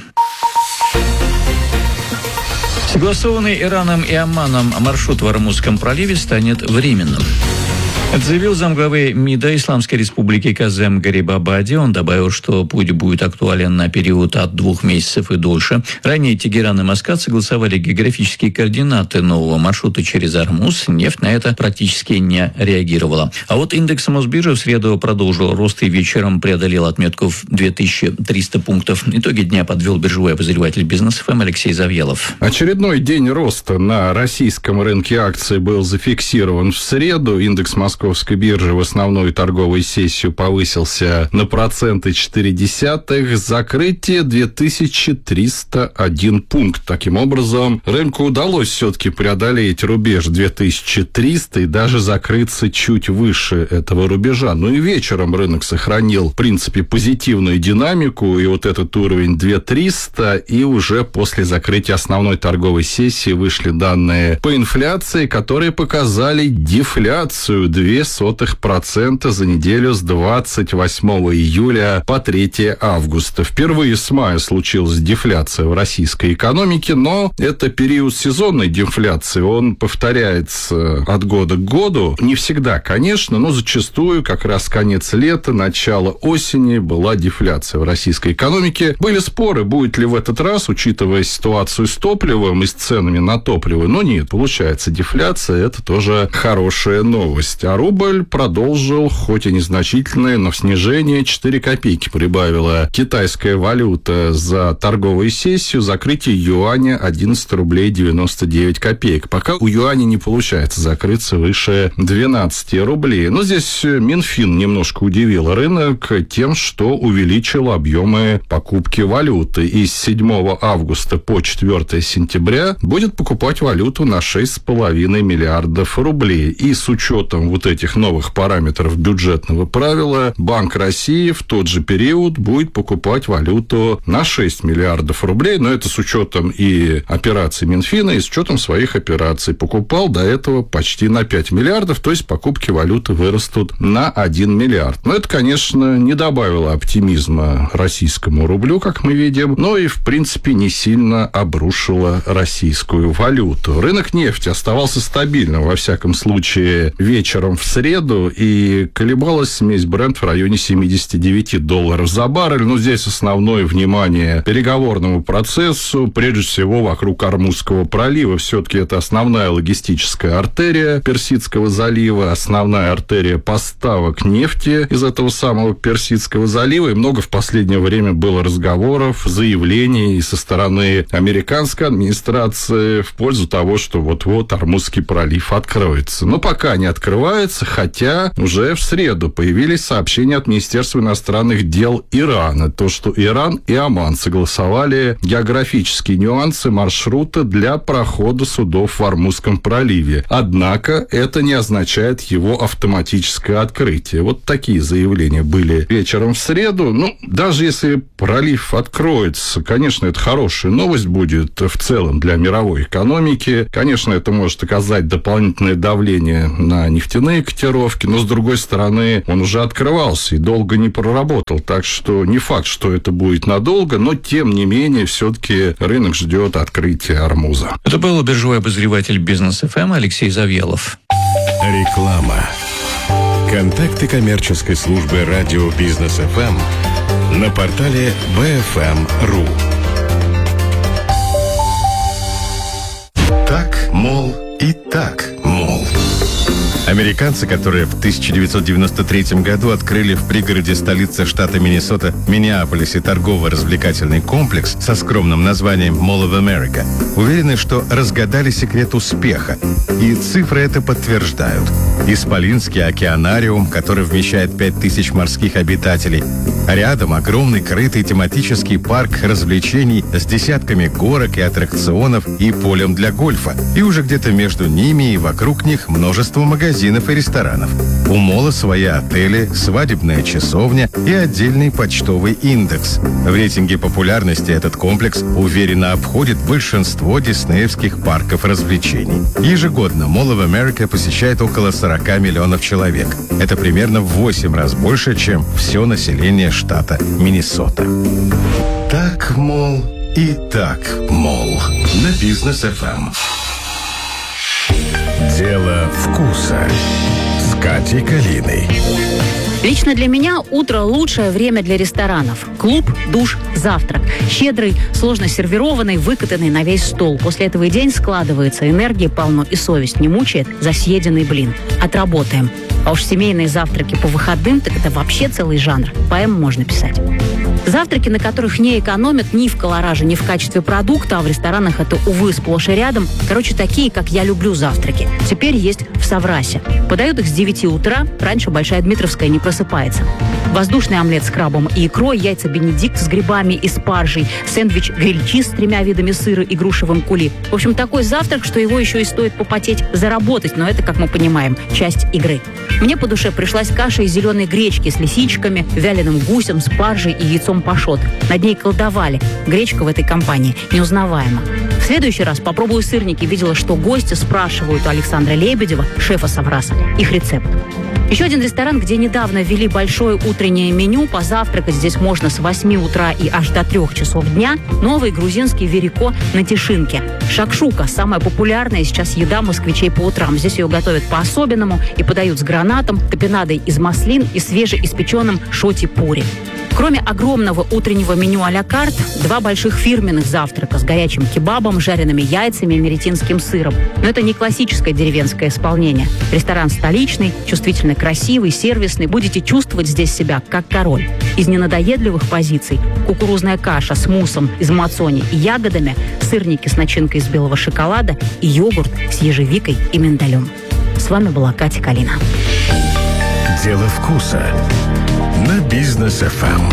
Speaker 7: Согласованный Ираном и Оманом маршрут в Ормузском проливе станет временным. Это заявил замглавы МИДа Исламской Республики Казем Гарибабади. Он добавил, что путь будет актуален на период от двух месяцев и дольше. Ранее Тегеран и Маскат согласовали географические координаты нового маршрута через Ормуз. Нефть на это практически не реагировала. А вот индекс Мосбиржи в среду продолжил рост и вечером преодолел отметку в две тысячи триста пунктов. Итоги дня подвел биржевой обозреватель Бизнес ФМ Алексей Завьялов.
Speaker 19: Очередной день роста на российском рынке акций был зафиксирован в среду. Индекс Москвы Московской биржи в основную торговую сессию повысился на процент и четыре десятых, закрытие две тысячи триста один пункт. Таким образом, рынку удалось все-таки преодолеть рубеж две тысячи триста и даже закрыться чуть выше этого рубежа. Ну и вечером рынок сохранил, в принципе, позитивную динамику, и вот этот уровень две тысячи триста, и уже после закрытия основной торговой сессии вышли данные по инфляции, которые показали дефляцию две сотых процента за неделю с двадцать восьмого июля по третьего августа. Впервые с мая случилась дефляция в российской экономике, но это период сезонной дефляции, он повторяется от года к году. Не всегда, конечно, но зачастую как раз конец лета, начало осени была дефляция в российской экономике. Были споры, будет ли в этот раз, учитывая ситуацию с топливом и с ценами на топливо, но нет, получается дефляция, это тоже хорошая новость. А рубль продолжил, хоть и незначительное, но в снижение четыре копейки прибавила китайская валюта за торговую сессию, закрытие юаня одиннадцать рублей девяносто девять копеек. Пока у юаня не получается закрыться выше двенадцати рублей. Но здесь Минфин немножко удивил рынок тем, что увеличил объемы покупки валюты. И с седьмого августа по четвёртого сентября будет покупать валюту на шесть с половиной миллиардов рублей. И с учетом вот этих новых параметров бюджетного правила, Банк России в тот же период будет покупать валюту на шесть миллиардов рублей, но это с учетом и операций Минфина, и с учетом своих операций. Покупал до этого почти на пять миллиардов, то есть покупки валюты вырастут на один миллиард. Но это, конечно, не добавило оптимизма российскому рублю, как мы видим, но и, в принципе, не сильно обрушило российскую валюту. Рынок нефти оставался стабильным, во всяком случае, вечером вечером в среду, и колебалась смесь Brent в районе семьдесят девять долларов за баррель. Но здесь основное внимание переговорному процессу, прежде всего вокруг Ормузского пролива. Все-таки это основная логистическая артерия Персидского залива, основная артерия поставок нефти из этого самого Персидского залива. И много в последнее время было разговоров, заявлений со стороны американской администрации в пользу того, что вот-вот Ормузский пролив откроется. Но пока не открывается, хотя уже в среду появились сообщения от Министерства иностранных дел Ирана, то, что Иран и Оман согласовали географические нюансы маршрута для прохода судов в Ормузском проливе. Однако это не означает его автоматическое открытие. Вот такие заявления были вечером в среду. Ну, даже если пролив откроется, конечно, это хорошая новость будет в целом для мировой экономики. Конечно, это может оказать дополнительное давление на нефтяные котировки, но, с другой стороны, он уже открывался и долго не проработал. Так что не факт, что это будет надолго, но, тем не менее, все-таки рынок ждет открытия Ормуза.
Speaker 7: Это был биржевой обозреватель Бизнес эф эм Алексей Завьелов.
Speaker 4: Реклама. Контакты коммерческой службы радио Бизнес эф эм на портале би эф эм точка ру. Так, мол, и так, мол. Американцы, которые в тысяча девятьсот девяносто третьем году открыли в пригороде столицы штата Миннесота Миннеаполисе торгово-развлекательный комплекс со скромным названием Mall of America, уверены, что разгадали секрет успеха. И цифры это подтверждают. Исполинский океанариум, который вмещает пять тысяч морских обитателей. А рядом огромный крытый тематический парк развлечений с десятками горок и аттракционов и полем для гольфа. И уже где-то между ними и вокруг них множество магазинов и ресторанов. У мола свои отели, свадебная часовня и отдельный почтовый индекс. В рейтинге популярности этот комплекс уверенно обходит большинство диснеевских парков развлечений. Ежегодно Mall of America посещает около сорок миллионов человек. Это примерно в восемь раз больше, чем все население штата Миннесота. Так, мол, и так, мол. На Бизнес эф эм. Дело вкуса с Катей Калиной.
Speaker 20: Лично для меня утро – лучшее время для ресторанов. Клуб, душ, завтрак. Щедрый, сложно сервированный, выкатанный на весь стол. После этого и день складывается, энергии полно и совесть не мучает за съеденный блин. Отработаем. А уж семейные завтраки по выходным – так это вообще целый жанр. Поэму можно писать. Завтраки, на которых не экономят ни в колораже, ни в качестве продукта, а в ресторанах это, увы, сплошь и рядом. Короче, такие, как я люблю завтраки. Теперь есть в Саврасе. Подают их с девяти утра, раньше Большая Дмитровская не просыпается. Воздушный омлет с крабом и икрой, яйца бенедикт с грибами и спаржей, сэндвич гриль-чиз с тремя видами сыра и грушевым кули. В общем, такой завтрак, что его еще и стоит попотеть, заработать, но это, как мы понимаем, часть игры. Мне по душе пришлась каша из зеленой гречки с лисичками, вяленым гусем, спаржей и яйцом пашот. Над ней колдовали. Гречка в этой компании неузнаваема. В следующий раз попробую сырники. Видела, что гости спрашивают у Александра Лебедева, шефа Савраса, их рецепт. Еще один ресторан, где недавно ввели большое утреннее меню. Позавтракать здесь можно с восьми утра и аж до трех часов дня. Новый грузинский верико на Тишинке. Шакшука – самая популярная сейчас еда москвичей по утрам. Здесь ее готовят по-особенному и подают с гранатом, топинадой из маслин и свежеиспеченным шоти-пури. Кроме огромного утреннего меню а-ля карт, два больших фирменных завтрака с горячим кебабом, жареными яйцами и меретинским сыром. Но это не классическое деревенское исполнение. Ресторан столичный, чувствительно красивый, сервисный. Будете чувствовать здесь себя как король. Из ненадоедливых позиций кукурузная каша с муссом из мацони и ягодами, сырники с начинкой из белого шоколада и йогурт с ежевикой и миндалем. С вами была Катя Калина.
Speaker 4: Дело вкуса на Бизнес эф эм.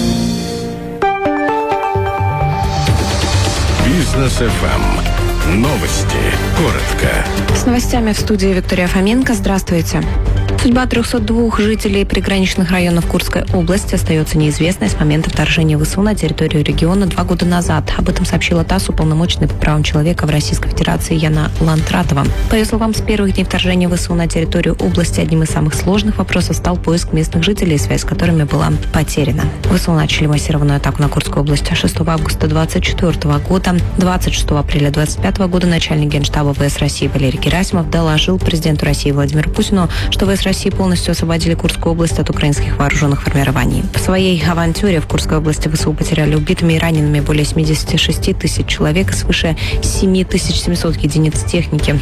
Speaker 4: Бизнес эф эм. Новости. Коротко.
Speaker 12: С новостями в студии Виктория Фоменко. Здравствуйте. Судьба трехсот двух жителей приграничных районов Курской области остается неизвестной с момента вторжения ВСУ на территорию региона два года назад. Об этом сообщила ТАСС уполномоченный по правам человека в Российской Федерации Яна Лантратова. По ее словам, с первых дней вторжения ВСУ на территорию области одним из самых сложных вопросов стал поиск местных жителей, связь с которыми была потеряна. ВСУ начали массированную атаку на Курскую область шестого августа двадцать четвёртого года. двадцать шестого апреля двадцать пятого года начальник Генштаба ВС России Валерий Герасимов доложил президенту России Владимиру Путину, что ВС России полностью освободили Курскую область от украинских вооруженных формирований. В своей авантюре в Курской области ВСУ потеряли убитыми и ранеными более семьдесят шесть тысяч человек и свыше семь тысяч семьсот единиц техники.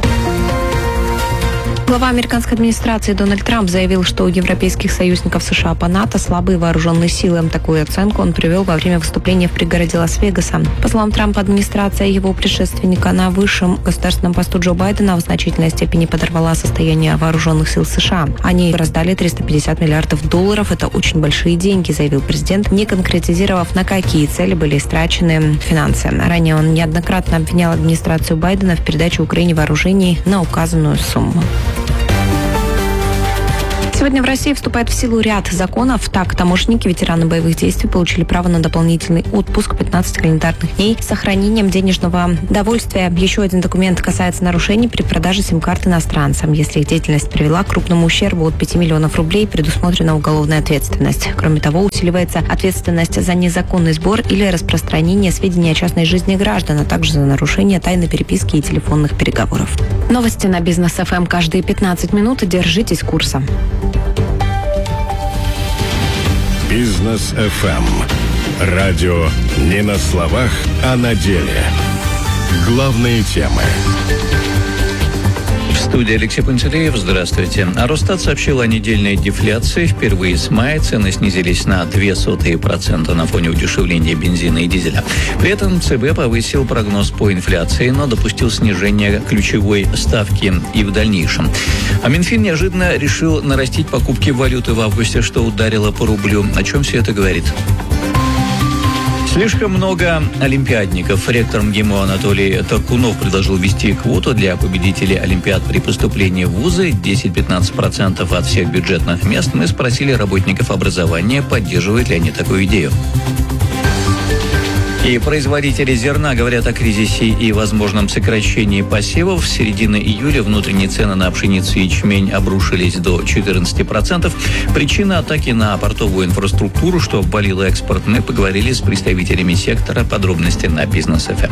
Speaker 12: Глава американской администрации Дональд Трамп заявил, что у европейских союзников США по НАТО слабые вооруженные силы. Такую оценку он привел во время выступления в пригороде Лас-Вегаса. По словам Трампа, администрация его предшественника на высшем государственном посту Джо Байдена в значительной степени подорвала состояние вооруженных сил США. Они раздали триста пятьдесят миллиардов долларов. Это очень большие деньги, заявил президент, не конкретизировав, на какие цели были истрачены финансы. Ранее он неоднократно обвинял администрацию Байдена в передаче Украине вооружений на указанную сумму. Сегодня в России вступает в силу ряд законов. Так, таможенники, ветераны боевых действий получили право на дополнительный отпуск пятнадцать календарных дней с сохранением денежного довольствия. Еще один документ касается нарушений при продаже сим-карт иностранцам. Если их деятельность привела к крупному ущербу от пяти миллионов рублей, предусмотрена уголовная ответственность. Кроме того, усиливается ответственность за незаконный сбор или распространение сведений о частной жизни граждан, а также за нарушение тайны переписки и телефонных переговоров. Новости на Бизнес эф эм каждые пятнадцать минут. Держитесь курса.
Speaker 4: Бизнес эф эм. Радио не на словах, а на деле. Главные темы.
Speaker 7: В студии Алексей Пантелеев. Здравствуйте. А Росстат сообщил о недельной дефляции. Впервые с мая цены снизились на ноль целых две десятых процента на фоне удешевления бензина и дизеля. При этом ЦБ повысил прогноз по инфляции, но допустил снижение ключевой ставки и в дальнейшем. А Минфин неожиданно решил нарастить покупки валюты в августе, что ударило по рублю. О чем все это говорит? Слишком много олимпиадников. Ректор МГИМО Анатолий Таркунов предложил ввести квоту для победителей олимпиад при поступлении в вузы десять-пятнадцать процентов от всех бюджетных мест. Мы спросили работников образования, поддерживают ли они такую идею. И производители зерна говорят о кризисе и возможном сокращении посевов. С середины июля внутренние цены на пшеницу и ячмень обрушились до четырнадцати процентов. Причина атаки на портовую инфраструктуру, что обвалило экспорт. Мы поговорили с представителями сектора. Подробности на Бизнес эф эм.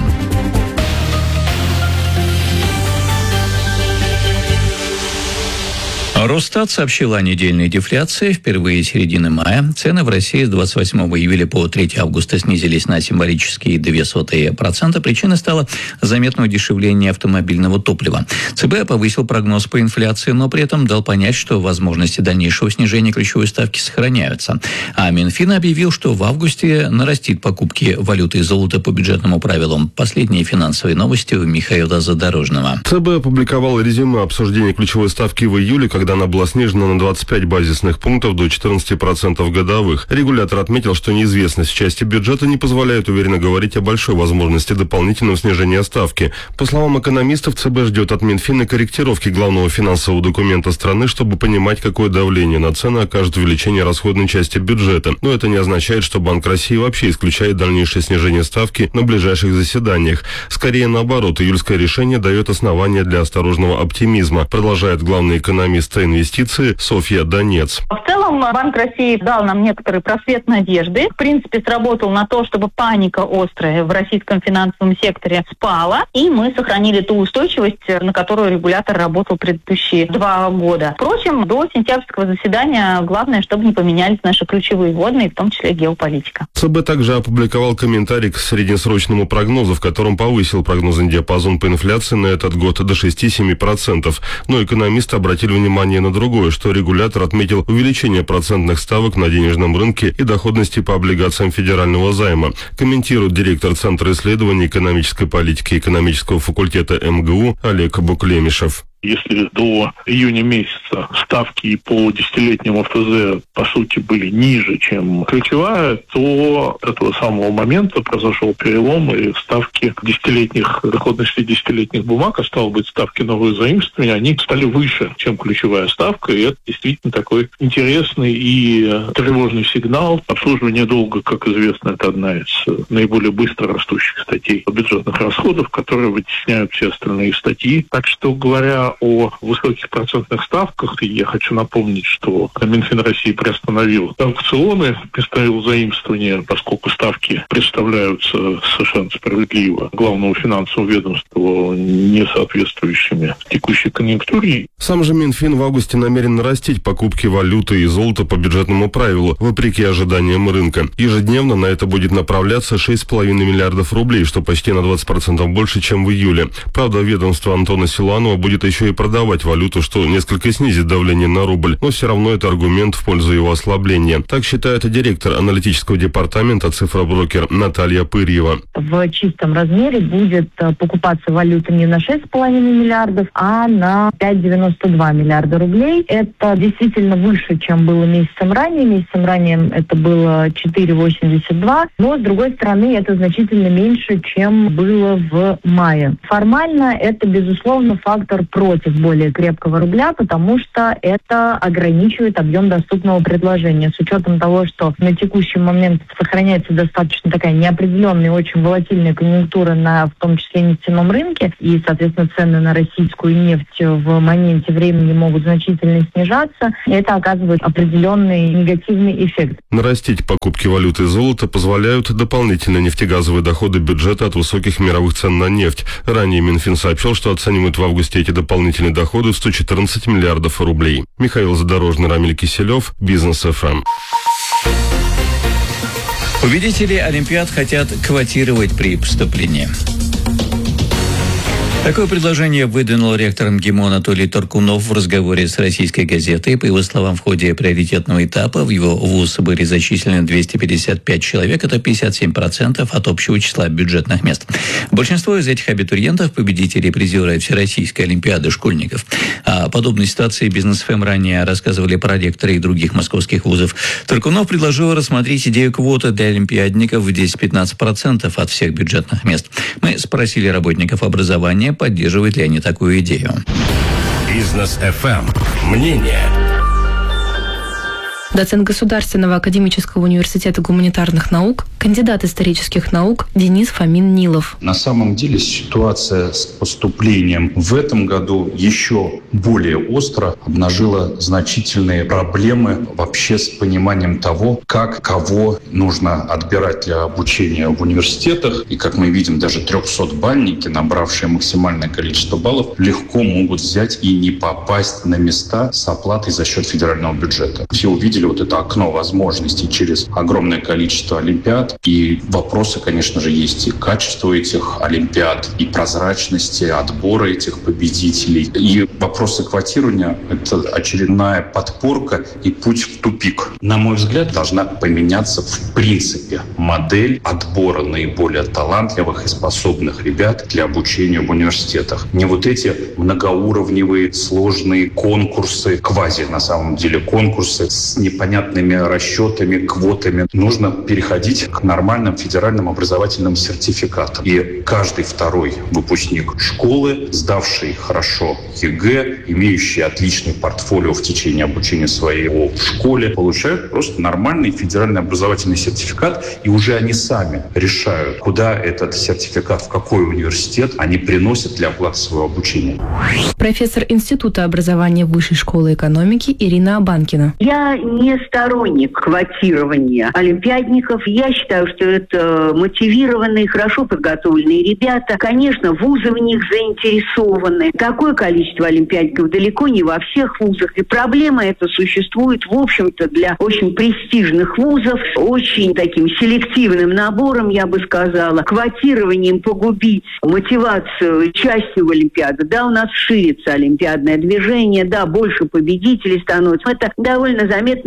Speaker 7: Росстат сообщил о недельной дефляции. Впервые с середины мая цены в России с двадцать восьмого июля по третьего августа снизились на символические ноль целых две десятых процента. Причиной стало заметное удешевление автомобильного топлива. ЦБ повысил прогноз по инфляции, но при этом дал понять, что возможности дальнейшего снижения ключевой ставки сохраняются. А Минфин объявил, что в августе нарастит покупки валюты и золота по бюджетному правилу. Последние финансовые новости у Михаила Задорожного.
Speaker 9: ЦБ опубликовал резюме обсуждения ключевой ставки в июле, когда она была снижена на двадцать пять базисных пунктов до четырнадцати процентов годовых. Регулятор отметил, что неизвестность части бюджета не позволяет уверенно говорить о большой возможности дополнительного снижения ставки. По словам экономистов, ЦБ ждет от Минфина корректировки главного финансового документа страны, чтобы понимать, какое давление на цены окажет увеличение расходной части бюджета. Но это не означает, что Банк России вообще исключает дальнейшее снижение ставки на ближайших заседаниях. Скорее наоборот, июльское решение дает основания для осторожного оптимизма, продолжает главный экономист инвестиции Софья Донец.
Speaker 21: В целом Банк России дал нам некоторый просвет надежды. В принципе, сработал на то, чтобы паника острая в российском финансовом секторе спала, и мы сохранили ту устойчивость, на которую регулятор работал предыдущие два года. Впрочем, до сентябрьского заседания главное, чтобы не поменялись наши ключевые вводные, в том числе геополитика.
Speaker 9: ЦБ также опубликовал комментарий к среднесрочному прогнозу, в котором повысил прогнозный диапазон по инфляции на этот год до шести-семи процентов. Но экономисты обратили внимание на другое, что регулятор отметил увеличение процентных ставок на денежном рынке и доходности по облигациям федерального займа. Комментирует директор Центра исследований экономической политики экономического факультета эм гэ у Олег Буклемишев.
Speaker 3: Если до июня месяца ставки по десятилетнему эф зэ, по сути, были ниже, чем ключевая, то с этого самого момента произошел перелом, и ставки десятилетних, доходности десятилетних бумаг, а стало быть, ставки новых заимствований, они стали выше, чем ключевая ставка, и это действительно такой интересный и тревожный сигнал. Обслуживание долга, как известно, это одна из наиболее быстро растущих статей бюджетных расходов, которые вытесняют все остальные статьи. Так что, говоря о высоких процентных ставках, я хочу напомнить, что Минфин России приостановил аукционы, приостановил заимствования, поскольку ставки представляются совершенно справедливо главному финансовому ведомству не соответствующими текущей конъюнктуре.
Speaker 9: Сам же Минфин в августе намерен нарастить покупки валюты и золота по бюджетному правилу, вопреки ожиданиям рынка. Ежедневно на это будет направляться шесть с половиной миллиардов рублей, что почти на двадцать процентов больше, чем в июле. Правда, ведомство Антона Силуанова будет еще и продавать валюту, что несколько снизит давление на рубль, но все равно это аргумент в пользу его ослабления. Так считает директор аналитического департамента «Цифроброкер» Наталья Пырьева.
Speaker 22: В чистом размере будет покупаться валюта не на шесть с половиной миллиардов, а на пять целых девяносто два миллиарда рублей. Это действительно выше, чем было месяцем ранее. Месяцем ранее это было четыре целых восемьдесят два, но, с другой стороны, это значительно меньше, чем было в мае. Формально это, безусловно, фактор против более крепкого рубля, потому что это ограничивает объем доступного предложения. С учетом того, что на текущий момент сохраняется достаточно такая неопределенная и очень волатильная конъюнктура на, в том числе, нефтяном рынке, и, соответственно, цены на российскую нефть в моменте времени могут значительно снижаться, это оказывает определенный негативный эффект.
Speaker 9: Нарастить покупки валюты и золота позволяют дополнительные нефтегазовые доходы бюджета от высоких мировых цен на нефть. Ранее Минфин сообщил, что оценивает в августе эти дополнительные доходы в сто четырнадцать миллиардов рублей. Михаил Задорожный, Рамиль Киселев, Бизнес эф эм.
Speaker 7: Победители Олимпиад хотят квотировать при поступлении. Такое предложение выдвинул ректор МГИМО Анатолий Торкунов в разговоре с российской газетой. По его словам, в ходе приоритетного этапа в его вуз были зачислены двести пятьдесят пять человек. Это пятьдесят семь процентов от общего числа бюджетных мест. Большинство из этих абитуриентов – победители и призеры Всероссийской Олимпиады школьников. О подобной ситуации Бизнес эф эм ранее рассказывали проректоры и других московских вузов. Торкунов предложил рассмотреть идею квоты для олимпиадников в десять-пятнадцать процентов от всех бюджетных мест. Мы спросили работников образования, поддерживают ли они такую идею.
Speaker 4: Бизнес эф эм. Мнение.
Speaker 12: Доцент Государственного академического университета гуманитарных наук, кандидат исторических наук Денис Фомин-Нилов.
Speaker 23: На самом деле ситуация с поступлением в этом году еще более остро обнажила значительные проблемы вообще с пониманием того, как кого нужно отбирать для обучения в университетах. И, как мы видим, даже трехсотбальники, набравшие максимальное количество баллов, легко могут взять и не попасть на места с оплатой за счет федерального бюджета. Все увидели вот это окно возможностей через огромное количество олимпиад. И вопросы, конечно же, есть и к качеству этих олимпиад, и прозрачности отбора этих победителей. И вопросы квотирования – это очередная подпорка и путь в тупик. На мой взгляд, должна поменяться в принципе модель отбора наиболее талантливых и способных ребят для обучения в университетах. Не вот эти многоуровневые сложные конкурсы, квази на самом деле конкурсы с непонятными расчетами, квотами. Нужно переходить к нормальным федеральным образовательным сертификатам. И каждый второй выпускник школы, сдавший хорошо ЕГЭ, имеющий отличный портфолио в течение обучения своего в школе, получают просто нормальный федеральный образовательный сертификат, и уже они сами решают, куда этот сертификат, в какой университет они приносят для оплаты своего обучения.
Speaker 12: Профессор Института образования Высшей школы экономики Ирина Абанкина.
Speaker 24: Я не сторонник квотирования олимпиадников. Я считаю, что это мотивированные, хорошо подготовленные ребята. Конечно, вузы в них заинтересованы. Такое количество олимпиадников далеко не во всех вузах. И проблема эта существует, в общем-то, для очень престижных вузов, с очень таким селективным набором, я бы сказала, квотированием погубить мотивацию части в Олимпиаду. Да, у нас ширится олимпиадное движение, да, больше победителей становится. Это довольно заметно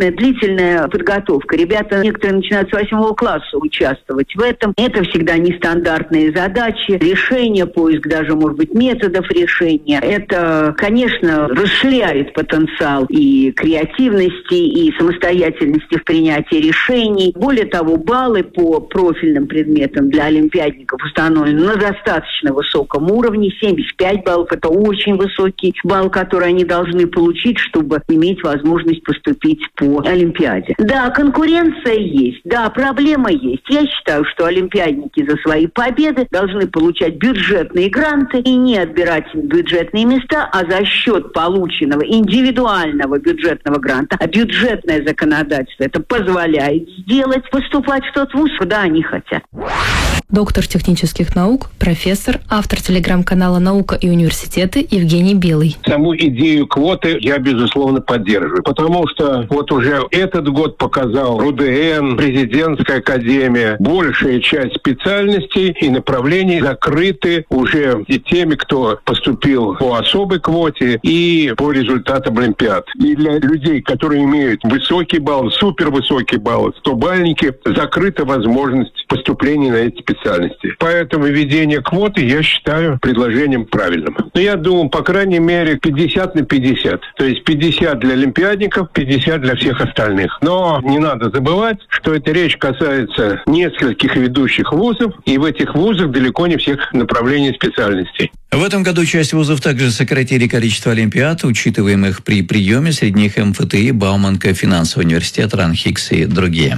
Speaker 24: абсолютная длительная подготовка. Ребята некоторые начинают с восьмого класса участвовать в этом. Это всегда нестандартные задачи, решения, поиск даже, может быть, методов решения. Это, конечно, расширяет потенциал и креативности, и самостоятельности в принятии решений. Более того, баллы по профильным предметам для олимпиадников установлены на достаточно высоком уровне. семьдесят пять баллов – это очень высокий балл, который они должны получить, чтобы иметь возможность поступить по Олимпиаде. Да, конкуренция есть, да, проблема есть. Я считаю, что олимпиадники за свои победы должны получать бюджетные гранты и не отбирать бюджетные места, а за счет полученного индивидуального бюджетного гранта, а бюджетное законодательство это позволяет сделать, поступать в тот вуз, куда они хотят.
Speaker 1: Доктор технических наук, профессор, автор телеграм-канала «Наука и университеты» Евгений Белый.
Speaker 2: Саму идею квоты я, безусловно, поддерживаю, потому что вот уже этот год показал РУДН, президентская академия, большая часть специальностей и направлений закрыты уже и теми, кто поступил по особой квоте и по результатам Олимпиад. И для людей, которые имеют высокий балл, супервысокий балл, стобальники, закрыта возможность поступления на эти специальности. Поэтому введение квоты я считаю предложением правильным. Но я думаю, по крайней мере, пятьдесят на пятьдесят. То есть пятьдесят для олимпиадников, пятьдесят для всех остальных. Но не надо забывать, что эта речь касается нескольких ведущих вузов, и в этих вузах далеко не всех направлений специальностей.
Speaker 7: В этом году часть вузов также сократили количество олимпиад, учитываемых при приеме, среди них эм эф тэ и, Бауманка, финансовый университет, РАНХИКС и другие.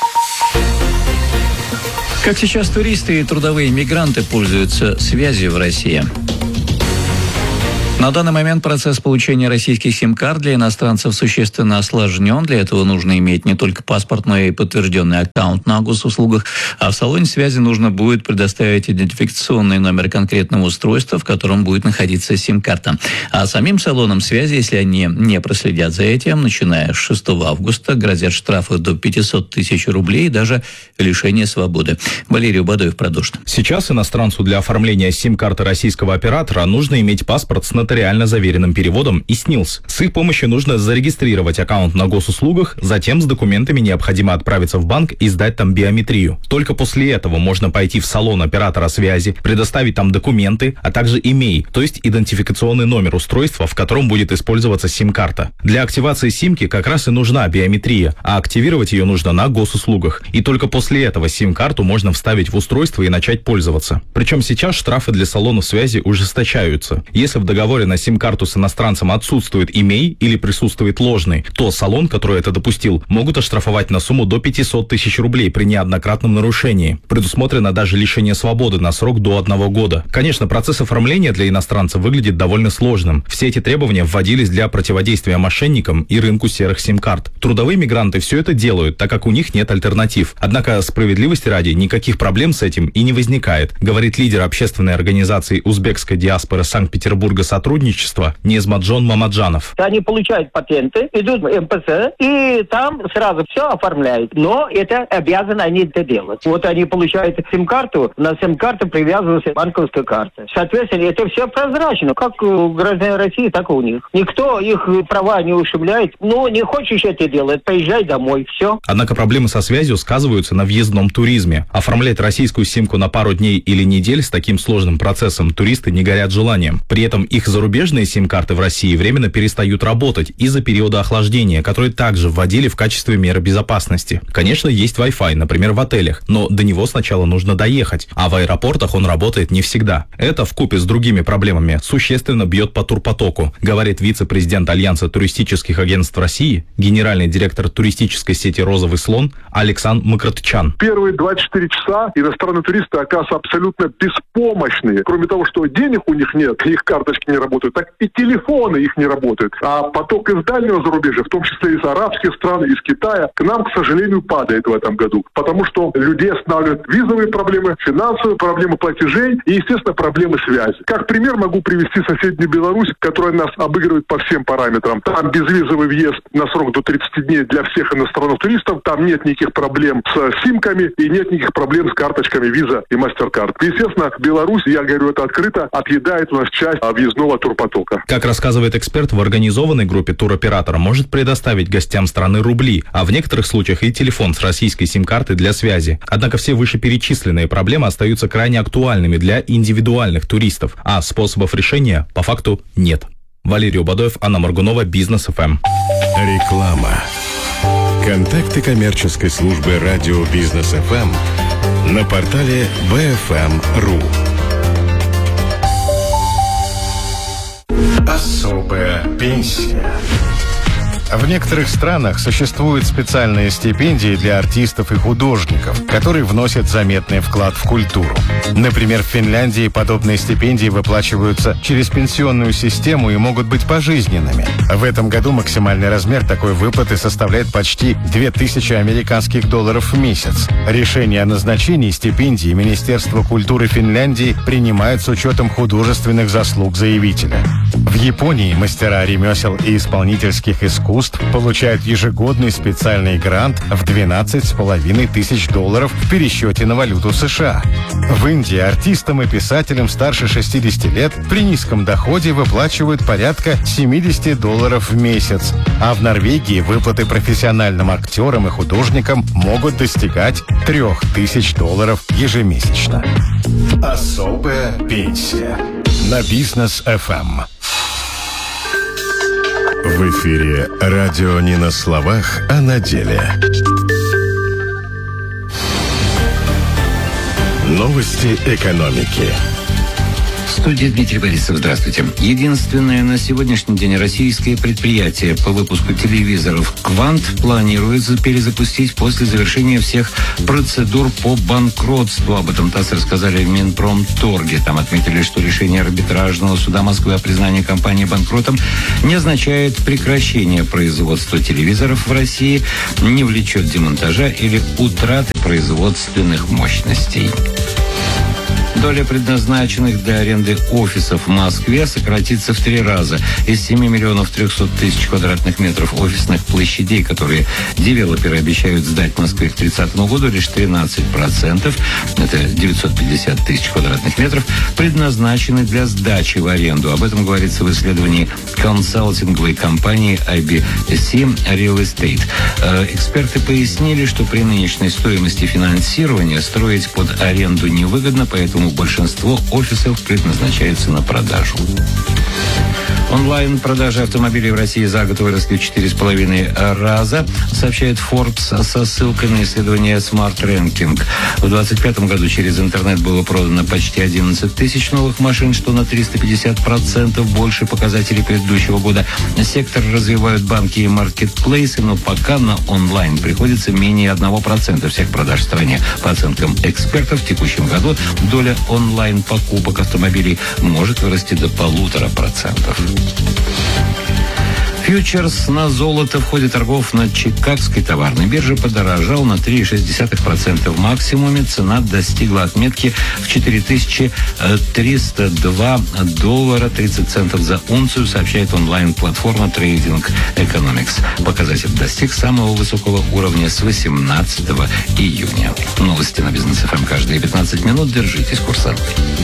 Speaker 7: Как сейчас туристы и трудовые мигранты пользуются связью в России? На данный момент процесс получения российских сим-карт для иностранцев существенно осложнен. Для этого нужно иметь не только паспорт, но и подтвержденный аккаунт на госуслугах. А в салоне связи нужно будет предоставить идентификационный номер конкретного устройства, в котором будет находиться сим-карта. А самим салонам связи, если они не проследят за этим, начиная с шестого августа, грозят штрафы до пятьсот тысяч рублей и даже лишение свободы. Валерий Бадоев продолжит.
Speaker 5: Сейчас иностранцу для оформления сим-карты российского оператора нужно иметь паспорт с нотариально заверенным переводом и СНИЛС. С их помощью нужно зарегистрировать аккаунт на госуслугах, затем с документами необходимо отправиться в банк и сдать там биометрию. Только после этого можно пойти в салон оператора связи, предоставить там документы, а также имей, то есть идентификационный номер устройства, в котором будет использоваться сим-карта. Для активации симки как раз и нужна биометрия, а активировать ее нужно на госуслугах. И только после этого сим-карту можно вставить в устройство и начать пользоваться. Причем сейчас штрафы для салонов связи ужесточаются. Если в договоре на сим-карту с иностранцем отсутствует имей или присутствует ложный, то салон, который это допустил, могут оштрафовать на сумму до пятьсот тысяч рублей при неоднократном нарушении. Предусмотрено даже лишение свободы на срок до одного года. Конечно, процесс оформления для иностранца выглядит довольно сложным. Все эти требования вводились для противодействия мошенникам и рынку серых сим-карт. Трудовые мигранты все это делают, так как у них нет альтернатив. Однако, справедливости ради, никаких проблем с этим и не возникает, говорит лидер общественной организации узбекской диаспоры Санкт-Петербурга сотрудничества Незмаджон Мамаджанов.
Speaker 6: Они получают патенты, идут в эм пэ цэ, и там сразу все оформляют. Но это обязаны они это делать. Вот они получают сим-карту, на сим-карту привязывается банковская карта. Соответственно, это все прозрачно, как у граждан России, так и у них. Никто их права не ущемляет. Ну, не хочешь это делать, поезжай домой, все.
Speaker 5: Однако проблемы со связью сказываются на въездном туризме. Оформлять российскую симку на пару дней или недель с таким сложным процессом туристы не горят желанием. При этом их зарубежные сим-карты в России временно перестают работать из-за периода охлаждения, который также вводили в качестве меры безопасности. Конечно, есть Wi-Fi, например, в отелях, но до него сначала нужно доехать, а в аэропортах он работает не всегда. Это вкупе с другими проблемами существенно бьет по турпотоку, говорит вице-президент Альянса туристических агентств России, генеральный директор туристической сети «Розовый слон» Александр Макротчан.
Speaker 25: Первые двадцать четыре часа иностранные туристы оказываются абсолютно беспомощные. Кроме того, что денег у них нет, их карточки не работают, так и телефоны их не работают. А поток из дальнего зарубежья, в том числе из арабских стран, из Китая, к нам, к сожалению, падает в этом году. Потому что людей останавливают визовые проблемы, финансовые проблемы платежей и, естественно, проблемы связи. Как пример могу привести соседнюю Беларусь, которая нас обыгрывает по всем параметрам. Там безвизовый въезд на срок до тридцати дней для всех иностранных туристов. Там нет никаких проблем с симками и нет никаких проблем с карточками Visa и MasterCard. Естественно, Беларусь, я говорю это открыто, отъедает у нас часть въездного нового турпотока.
Speaker 5: Как рассказывает эксперт, в организованной группе туроператора может предоставить гостям страны рубли, а в некоторых случаях и телефон с российской сим-картой для связи. Однако все вышеперечисленные проблемы остаются крайне актуальными для индивидуальных туристов, а способов решения по факту нет. Валерий Убадоев, Анна Моргунова, Бизнес эф эм.
Speaker 4: Реклама. Контакты коммерческой службы радио Бизнес эф эм на портале би эф эм точка ру. Особая пенсия. В некоторых странах существуют специальные стипендии для артистов и художников, которые вносят заметный вклад в культуру. Например, в Финляндии подобные стипендии выплачиваются через пенсионную систему и могут быть пожизненными. В этом году максимальный размер такой выплаты составляет почти две тысячи американских долларов в месяц. Решение о назначении стипендии Министерство культуры Финляндии принимает с учетом художественных заслуг заявителя. В Японии мастера ремесел и исполнительских искусств получают ежегодный специальный грант в двенадцать с половиной тысяч долларов в пересчете на валюту США. В Индии артистам и писателям старше шестидесяти лет при низком доходе выплачивают порядка семьдесят долларов в месяц, а в Норвегии выплаты профессиональным актерам и художникам могут достигать трех тысяч долларов ежемесячно. Особая пенсия на Бизнес эф эм. В эфире радио не на словах, а на деле. Новости экономики.
Speaker 8: В студии Дмитрий Борисов. Здравствуйте. Единственное на сегодняшний день российское предприятие по выпуску телевизоров «Квант» планируется перезапустить после завершения всех процедур по банкротству. Об этом ТАСС рассказали в Минпромторге. Там отметили, что решение арбитражного суда Москвы о признании компании банкротом не означает прекращение производства телевизоров в России, не влечет демонтажа или утраты производственных мощностей. Доля предназначенных для аренды офисов в Москве сократится в три раза. Из семи миллионов трехсот тысяч квадратных метров офисных площадей, которые девелоперы обещают сдать в Москве к тридцатому году, лишь тринадцать процентов, это девятьсот пятьдесят тысяч квадратных метров, предназначены для сдачи в аренду. Об этом говорится в исследовании консалтинговой компании ай би си Real Estate. Эксперты пояснили, что при нынешней стоимости финансирования строить под аренду невыгодно, поэтому большинство офисов предназначается на продажу. Онлайн-продажи автомобилей в России за год выросли в четыре с половиной раза, сообщает Forbes со ссылкой на исследование Smart Ranking. В двадцать пятом году через интернет было продано почти одиннадцать тысяч новых машин, что на триста пятьдесят процентов больше показателей предыдущего года. Сектор развивают банки и маркетплейсы, но пока на онлайн приходится менее одного процента всех продаж в стране. По оценкам экспертов, в текущем году доля онлайн-покупок автомобилей может вырасти до полутора процентов. Фьючерс на золото в ходе торгов на Чикагской товарной бирже подорожал на три целых шесть десятых процента. В максимуме цена достигла отметки в четыре тысячи триста два доллара тридцать центов за унцию, сообщает онлайн-платформа Trading Economics. Показатель достиг самого высокого уровня с восемнадцатого июня. Новости на Бизнес эф эм каждые пятнадцать минут. Держитесь курса.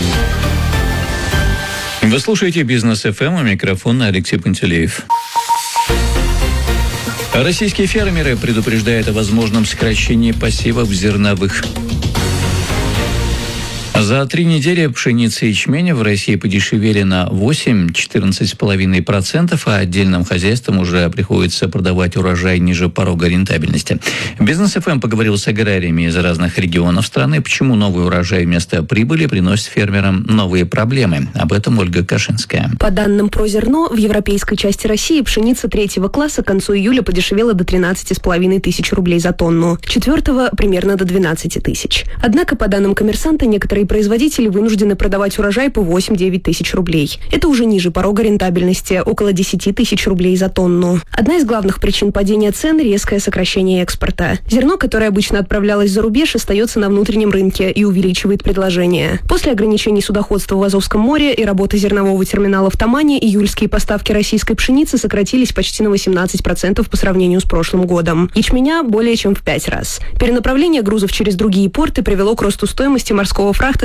Speaker 7: Вы слушаете Бизнес эф эм, у микрофона Алексей Пантелеев. Российские фермеры предупреждают о возможном сокращении посевов зерновых. За три недели пшеница и ячменя в России подешевели на восемь-четырнадцать с половиной процентов, а отдельным хозяйствам уже приходится продавать урожай ниже порога рентабельности. Бизнес эф эм поговорил с аграриями из разных регионов страны, почему новый урожай вместо прибыли приносит фермерам новые проблемы. Об этом Ольга Кашинская.
Speaker 12: По данным Прозерно, в европейской части России пшеница третьего класса к концу июля подешевела до тринадцати с половиной тысяч рублей за тонну, четвертого примерно до двенадцати тысяч. Однако, по данным Коммерсанта, некоторые производители вынуждены продавать урожай по восемь-девять тысяч рублей. Это уже ниже порога рентабельности, около десяти тысяч рублей за тонну. Одна из главных причин падения цен – резкое сокращение экспорта. Зерно, которое обычно отправлялось за рубеж, остается на внутреннем рынке и увеличивает предложение. После ограничений судоходства в Азовском море и работы зернового терминала в Тамане июльские поставки российской пшеницы сократились почти на восемнадцать процентов по сравнению с прошлым годом. Ячменя более чем в пять раз. Перенаправление грузов через другие порты привело к росту стоимости морского фрахта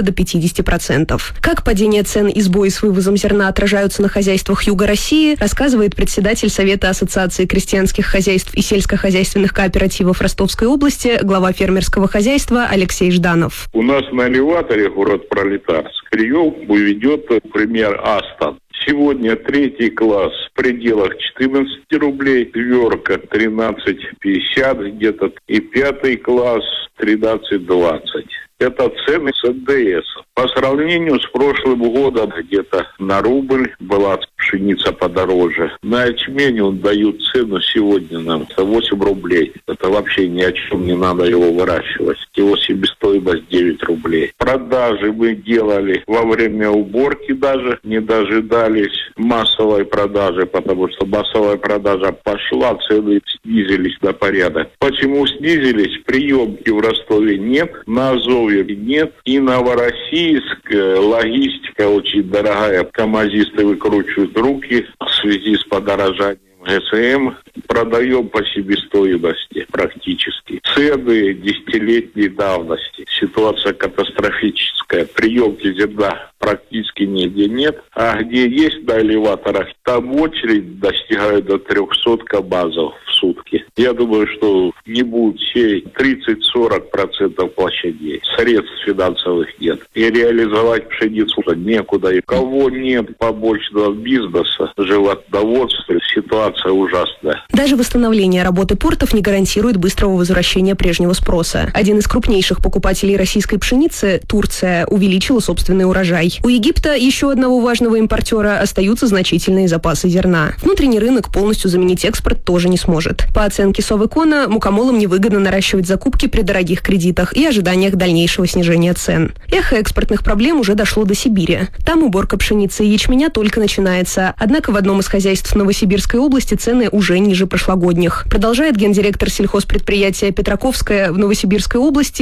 Speaker 12: где-то до пятьдесят процентов. Как падение цен и сбои с вывозом зерна отражаются на хозяйствах Юга России, рассказывает председатель Совета Ассоциации крестьянских хозяйств и сельскохозяйственных кооперативов Ростовской области, глава фермерского хозяйства Алексей Жданов.
Speaker 10: У нас на элеваторе город Пролетарск прием ведет пример Астон. Сегодня третий класс в пределах четырнадцать рублей, тверка тринадцать пятьдесят где-то, и пятый класс тринадцать двадцать. Это цены с эн дэ эс. По сравнению с прошлым годом где-то на рубль была пшеница подороже. На ячмень он дают цену сегодня нам восемь рублей. Это вообще ни о чем, не надо его выращивать. Его себестоимость девять рублей. Продажи мы делали во время уборки даже, не дожидались массовой продажи, потому что массовая продажа пошла, цены снизились на порядок. Почему снизились? Приемки в Ростове нет, на Азове нет, и Новороссийск, логистика очень дорогая, камазисты выкручивают руки в связи с подорожанием гэ эс эм, продаем по себестоимости практически. Цены десятилетней давности. Ситуация катастрофическая. Приемки зерна практически нигде нет. А где есть на элеваторах, там очередь достигает до трехсот КАМАЗов в сутки. Я думаю, что не будет сеять тридцать-сорок процентов площадей. Средств финансовых нет. И реализовать пшеницу некуда. И кого нет побочного бизнеса, животноводства, ситуация ужасная.
Speaker 12: Даже восстановление работы портов не гарантирует быстрого возвращения прежнего спроса. Один из крупнейших покупателей российской пшеницы, Турция, увеличила собственный урожай. У Египта, еще одного важного импортера, остаются значительные запасы зерна. Внутренний рынок полностью заменить экспорт тоже не сможет. По оценке Совэкона, мукомолам невыгодно наращивать закупки при дорогих кредитах и ожиданиях дальнейшего снижения цен. Эхо экспортных проблем уже дошло до Сибири. Там уборка пшеницы и ячменя только начинается. Однако в одном из хозяйств Новосибирской области цены уже ниже прошлогодних. Продолжает гендиректор сельхозпредприятия «Петраковская» в Новосибирской области